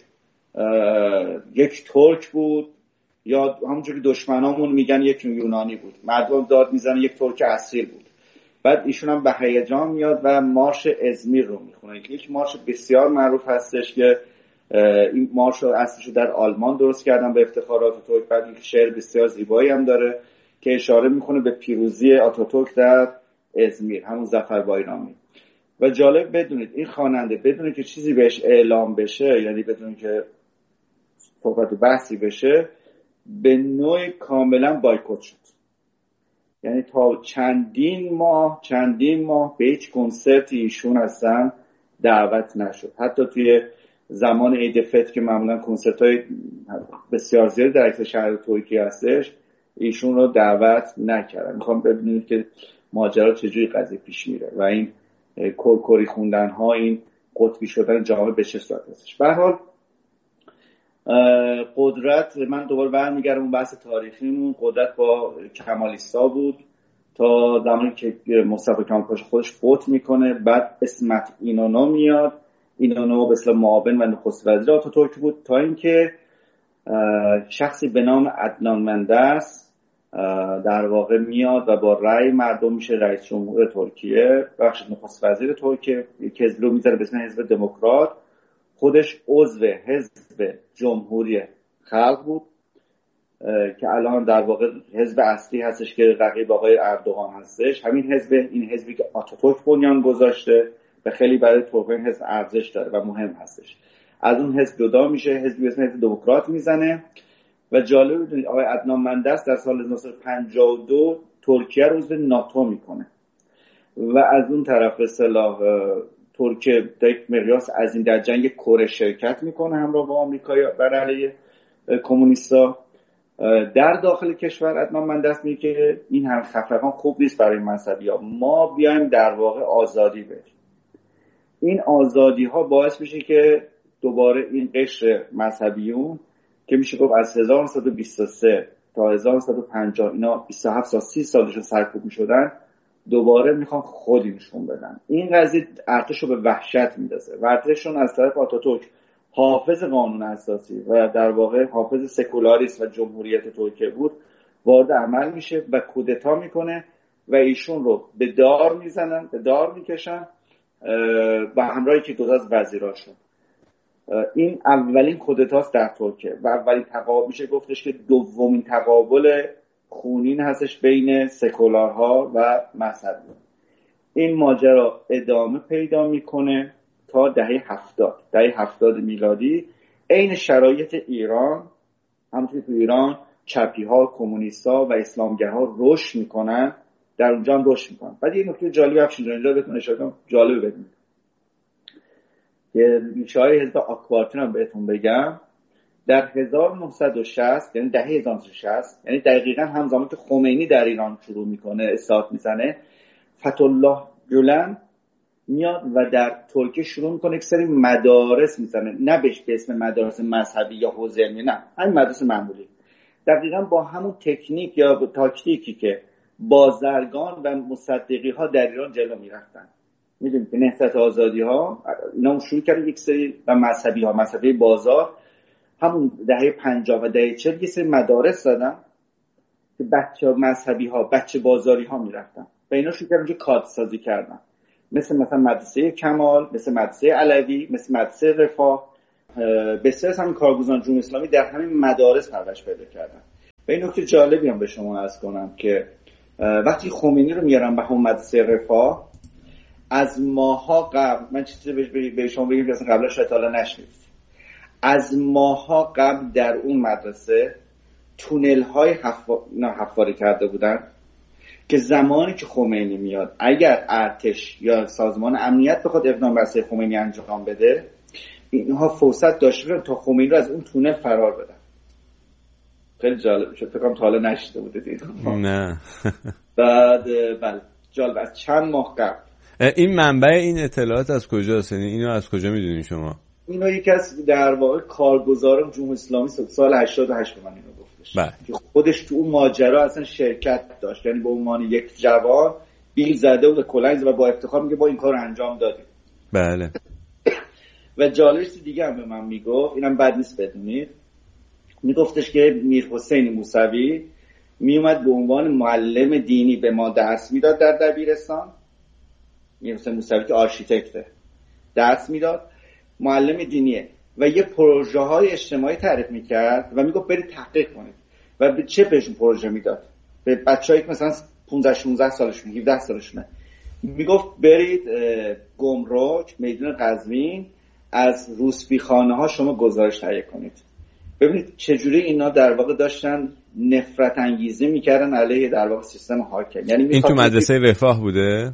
یک ترک بود یا همونجوری دشمنامون میگن یک یونانی بود. مردم داد میزنن یک ترک اصیل بود. بعد ایشون هم به هیجان میاد و مارش ازمیر رو میخونه. یک مارش بسیار معروف هستش که این مارش رو اصلش رو در آلمان درست کردن به افتخار آتاتورک. بعد این شعر بسیار زیبایی هم داره که اشاره میکنه به پیروزی آتاتورک در ازمیر، همون ظفر بایرامی. و جالب بدونید این خواننده بدونه که چیزی بهش اعلام بشه، یعنی بدون که صحبت و بحثی بشه، به نوع کاملا بایکوت شد. یعنی تا چندین ماه چندین ماه به هیچ کنسرتی ایشون اصلا دعوت نشد. حتی توی زمان عید فطر که معمولا کنسرت‌های بسیار زیادی در اکثر شهر ترکیه هستش، ایشون رو دعوت نکردن. میخوام ببینید که ماجرا چجوری قضیه پیش میره و این کورکوری خوندن ها، این قطبی شدن جامعه به چه صورت هستش. به هر حال قدرت، من دوباره برمیگردم اون بحث تاریخیمون، قدرت با کمالیستا بود تا زمانی که مصطفی کمال پاشا خودش فوت میکنه. بعد اسمت اینونو میاد، اینونو به اصطلاح معاون و نخست وزیر آتاتورک بود، تا اینکه شخصی به نام عدنان مندس در واقع میاد و با رأی مردم میشه رئیس جمهور ترکیه، بخش نخست وزیر ترکیه. کزلو میذاره به اسم حزب دموکرات، خودش عضو حزب جمهوری خلق بود که الان در واقع حزب اصلی هستش که رقیب آقای اردوغان هستش. همین حزب، این حزبی که آتاتورک بنیان گذاشته و خیلی برای ترکمن حزب ارزش داره و مهم هستش، از اون حزب جدا میشه، حزبی به اسم حزب دموکرات میزنه. و جالب بدونید آقای عدنان مندس در سال هزار و نهصد و پنجاه و دو ترکیه رو عضو ناتو میکنه و از اون طرف به اصطلاح ترکیه در یک مقیاس از این در جنگ کره شرکت میکنه همراه با آمریکا بر علیه کمونیستا. در داخل کشور عدنان مندس میگه که این هم خفقان خوب نیست برای مذهبی‌ها، ما بیایم در واقع آزادی بدیم. این آزادی ها باعث میشه که دوباره این قشر مذهبیون که میشه گفت از هزار و نهصد و بیست و سه تا هزار و نهصد و پنجاه اینا بیست و هفت سال سی سالشون سرکوب میشدن، دوباره میخوان خودی نشون بدن. این قضیه ارتش رو به وحشت میندازه و ارتششون از طرف آتاتورک حافظ قانون اساسی و در واقع حافظ سکولاریسم و جمهوریت ترکیه بود، وارد عمل میشه و کودتا میکنه و ایشون رو به دار میزنن، به دار میکشن با همراهی که دو تا از وزیراشون. این اولین کودتاست در ترکیه و اولین تقابل، میشه گفتش که دومین تقابل خونین هستش بین سکولارها و مذهبیون. این ماجرا ادامه پیدا میکنه تا دهه هفتاد دهه هفتاد میلادی. عین شرایط ایران، همونطور که تو ایران چپی ها، کمونیست ها و اسلامگرها رشد میکنن، در اونجا هم رشد میکنن. بعد یه نکته جالبی افشین جان اینجا بهتون اشاره کنم، جالبه بدونید که ریشه‌های حزب آکپارتی رو بهتون بگم. در هزار و نهصد و شصت یعنی دهه هزار و نهصد و شصت، یعنی دقیقاً همزمان که خمینی در ایران شروع میکنه اصلاحات میزنه، فتح‌الله گولن میاد و در ترکیه شروع میکنه یک سری مدارس میزنه، نه به اسم مدارس مذهبی یا حوزه علمی، نه، همین مدارس معمولی، دقیقاً با همون تکنیک یا با تاکتیکی که بازرگان و مصدقی ها در ایران جلو میرفتن. میدونید که نهضت آزادی ها اینا شروع کردن یک سری و مذهبی ها، مذهبی بازار، همون دهه پنجاه و دهه چهل یک سری مدارس دادن که بچه مذهبی ها، بچه بازاری ها میرفتن و اینا شروع کردن که کادر سازی کردن، مثل مثلا مدرسه کمال، مثل مدرسه علوی، مثل مدرسه رفاه. بسیار از همین کارگزاران جمهوری اسلامی در همین مدارس پرورش پیدا کردن. و این نکته جالبی هم به شما عرض کنم که وقتی خمینی رو میارن به همون مدرسه رفاه، از ماها قبل، من چیزی به شما بگم که اصلا قبلا شاید حالا نشنید، از ماها قبل در اون مدرسه تونل های حفا... حفاری کرده بودن که زمانی که خمینی میاد اگر ارتش یا سازمان امنیت بخواد اقدام بر خمینی انجام بده، اینها فرصت داشته تا خمینی رو از اون تونل فرار بدن. خیلی جالب شد، فکر کنم تا حالا نشیده بودید. نه. بعد بله جالب، از چند ماه قبل. این منبع این اطلاعات از کجاست؟ یعنی اینو از کجا میدونین شما؟ اینو یکی از در واقع کارگزاران جمهوری اسلامی سال هشتاد و هشت به من اینو گفتش. بله. که خودش تو اون ماجرا اصلا شرکت داشت، یعنی به عنوان یک جوان بیل زده و کلنگ و با افتخار میگه با این کار انجام دادیم. بله. و جالبش دیگه هم به من میگفت، اینم بد نیست بدونید، میگفتش که میر حسین موسوی میومد به عنوان معلم دینی به ما درس میداد در دبیرستان. میر حسین موسوی که آرشیتکته، درس میداد، معلم دینیه و یه پروژه های اجتماعی تعریف میکرد و میگفت برید تحقیق کنید. و به چه بهشون پروژه میداد؟ به بچه‌ای که مثلا پانزده شانزده سالشونه، هفده سالشونه، میگفت برید گمرک، میدون قزوین، از روسپیخانه ها شما گزارش تهیه کنید. ببینید چجوری اینا در واقع داشتن نفرت انگیزی میکردن علیه در واقع سیستم حاکم. یعنی این تو مدرسه رفاه بوده؟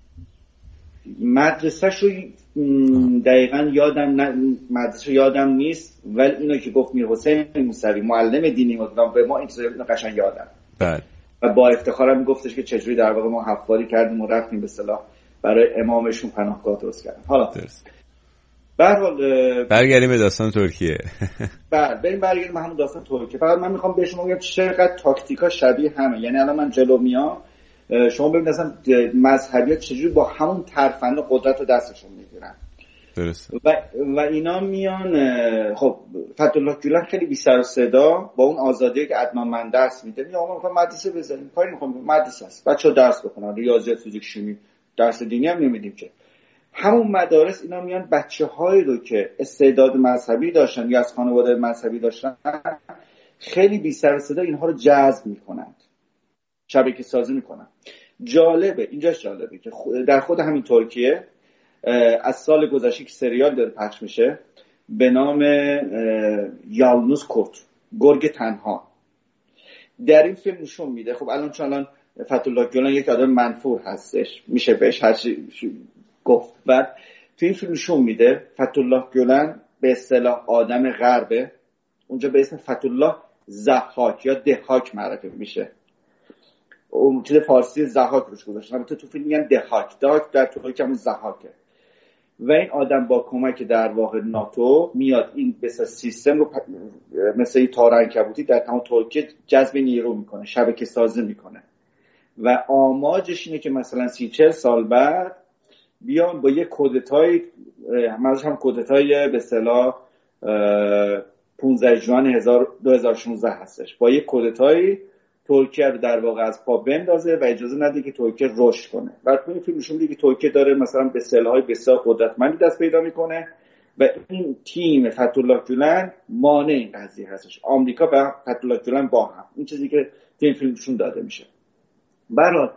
مدرسه شو دقیقا یادم نه، مدرسه یادم نیست، ولی اینو که گفت میر حسین موسوی معلم دینی بود به ما، این چیزا قشنگ یادم. بله. و با افتخارم میگفتش که چجوری در واقع ما حفاری کردیم و رفتیم به اصطلاح برای امامشون پناهگاه درست کردیم. حالا به هر حال برگردیم به داستان ترکیه. بعد بریم برگردیم به همون داستان ترکیه. فقط من میخوام به شما بگم چقدر تاکتیکا شبیه همه. یعنی الان من جلو میام، شما ببینید اصلا مذهبیات چجوری با همون ترفند قدرت رو دستشون میگیرن. درست. و و اینا میان. خب فتح‌الله گولن خیلی بی سر و صدا با اون آزادی که عدنان من درس میده، میگه آقا میخوام مدرسه بزنیم، کاری میخوام مدرسه است، بچه‌ها درس بخونن، ریاضیات، فیزیک، شیمی، درس دینی هم نمیدیم که. همون مدارس اینا میان بچه‌هایی رو که استعداد مذهبی داشتن یا از خانواده مذهبی داشتن، خیلی بی سر و صدا اینها رو جذب میکنند، شبکه سازی میکنن. جالبه، اینجاش جالبه که در خود همین ترکیه از سال گذشته که سریال داره پخش میشه به نام یالنوز کورت، گرگ تنها، در این فیلم نشون میده. خب الان چون الان فتح‌الله گولن یک آدم منفور هستش، میشه بهش هر چی گفت، بعد تو این فیلم نشون میده فتح‌الله گولن به اصطلاح آدم غربه، اونجا به اسم فتح‌الله ضحاک یا دهاک معرفی میشه. اون چیز فارسی ضحاک روش گذاشتن، البته تو فیلم میگن دهاک، دهاک در ترکی همون ضحاکه. و این آدم با کمک در واقع ناتو میاد این بسیار سیستم رو مثل این تار عنکبوتی در تمام ترکیه جذب نیرو میکنه، شبکه سازی میکنه و آماجش اینه که مثلا سی چهل سال بعد بیان با یک کودتای، منظورم هم کودتای به اصطلاح پانزده ژوئن دو هزار و شانزده هستش، با یک کودتای ترکیه رو در واقع از پا بندازه و اجازه نده که ترکیه رشد کنه. و تو این فیلم نشون میده که ترکیه داره مثلا به سلاح‌های بسیار قدرتمندی دست پیدا میکنه و این تیم فتح‌الله گولن مانع این قضیه هستش. آمریکا و فتح‌الله گولن با هم، این چیزی که تو این فیلم نشون داده میشه. برای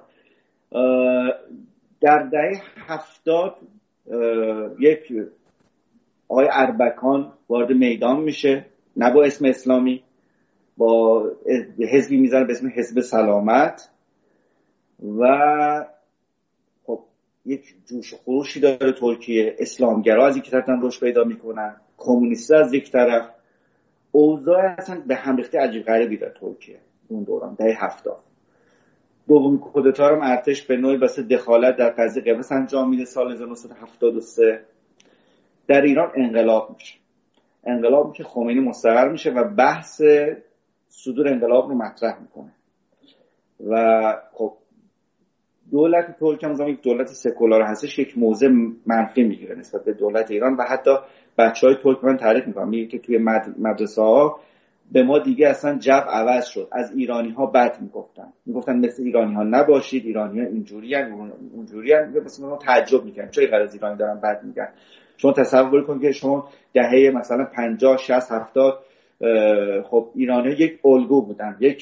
در دهه هفتاد یک آقای اربکان وارد میدان میشه، نه با اسم اسلامی، با حزبی میزنه به اسم حزب سلامت و خب یک جوش و خروشی داره ترکیه. اسلامگرا از یک طرف رشد پیدا میکنن، کمونیست از یک طرف. اوضاع اصلا به هم ریخته عجیب غریبی داره ترکیه اون دوران دهه هفتاد. دومین کودتا رو ارتش به نوعی واسه دخالت در قضیه قبرس انجام میده سال هزار و نهصد و هفتاد و سه. در ایران انقلاب میشه، انقلاب میشه، خمینی مستقر میشه و بحث صدور انقلاب رو مطرح میکنه و خب دولت ترکیه هم یک دولت سکولار هستش، یک موضع منفی میگیره نسبت به دولت ایران و حتی بچهای ترک من تعریف میکنن، میگه که توی مدرسه ها به ما دیگه اصلا جو عوض شد. از ایرانی ها بد میگفتن میگفتن مثل ایرانی ها نباشید، ایرانی ها اینجوری هن اونجوری هن. مثلا ما تعجب میکنیم چرا غیر از ایرانی دارن بد میگن. شما تصور کنید که شما دهه مثلا پنجاه شصت هفتاد خب ایرانی ها یک الگو بودن، یک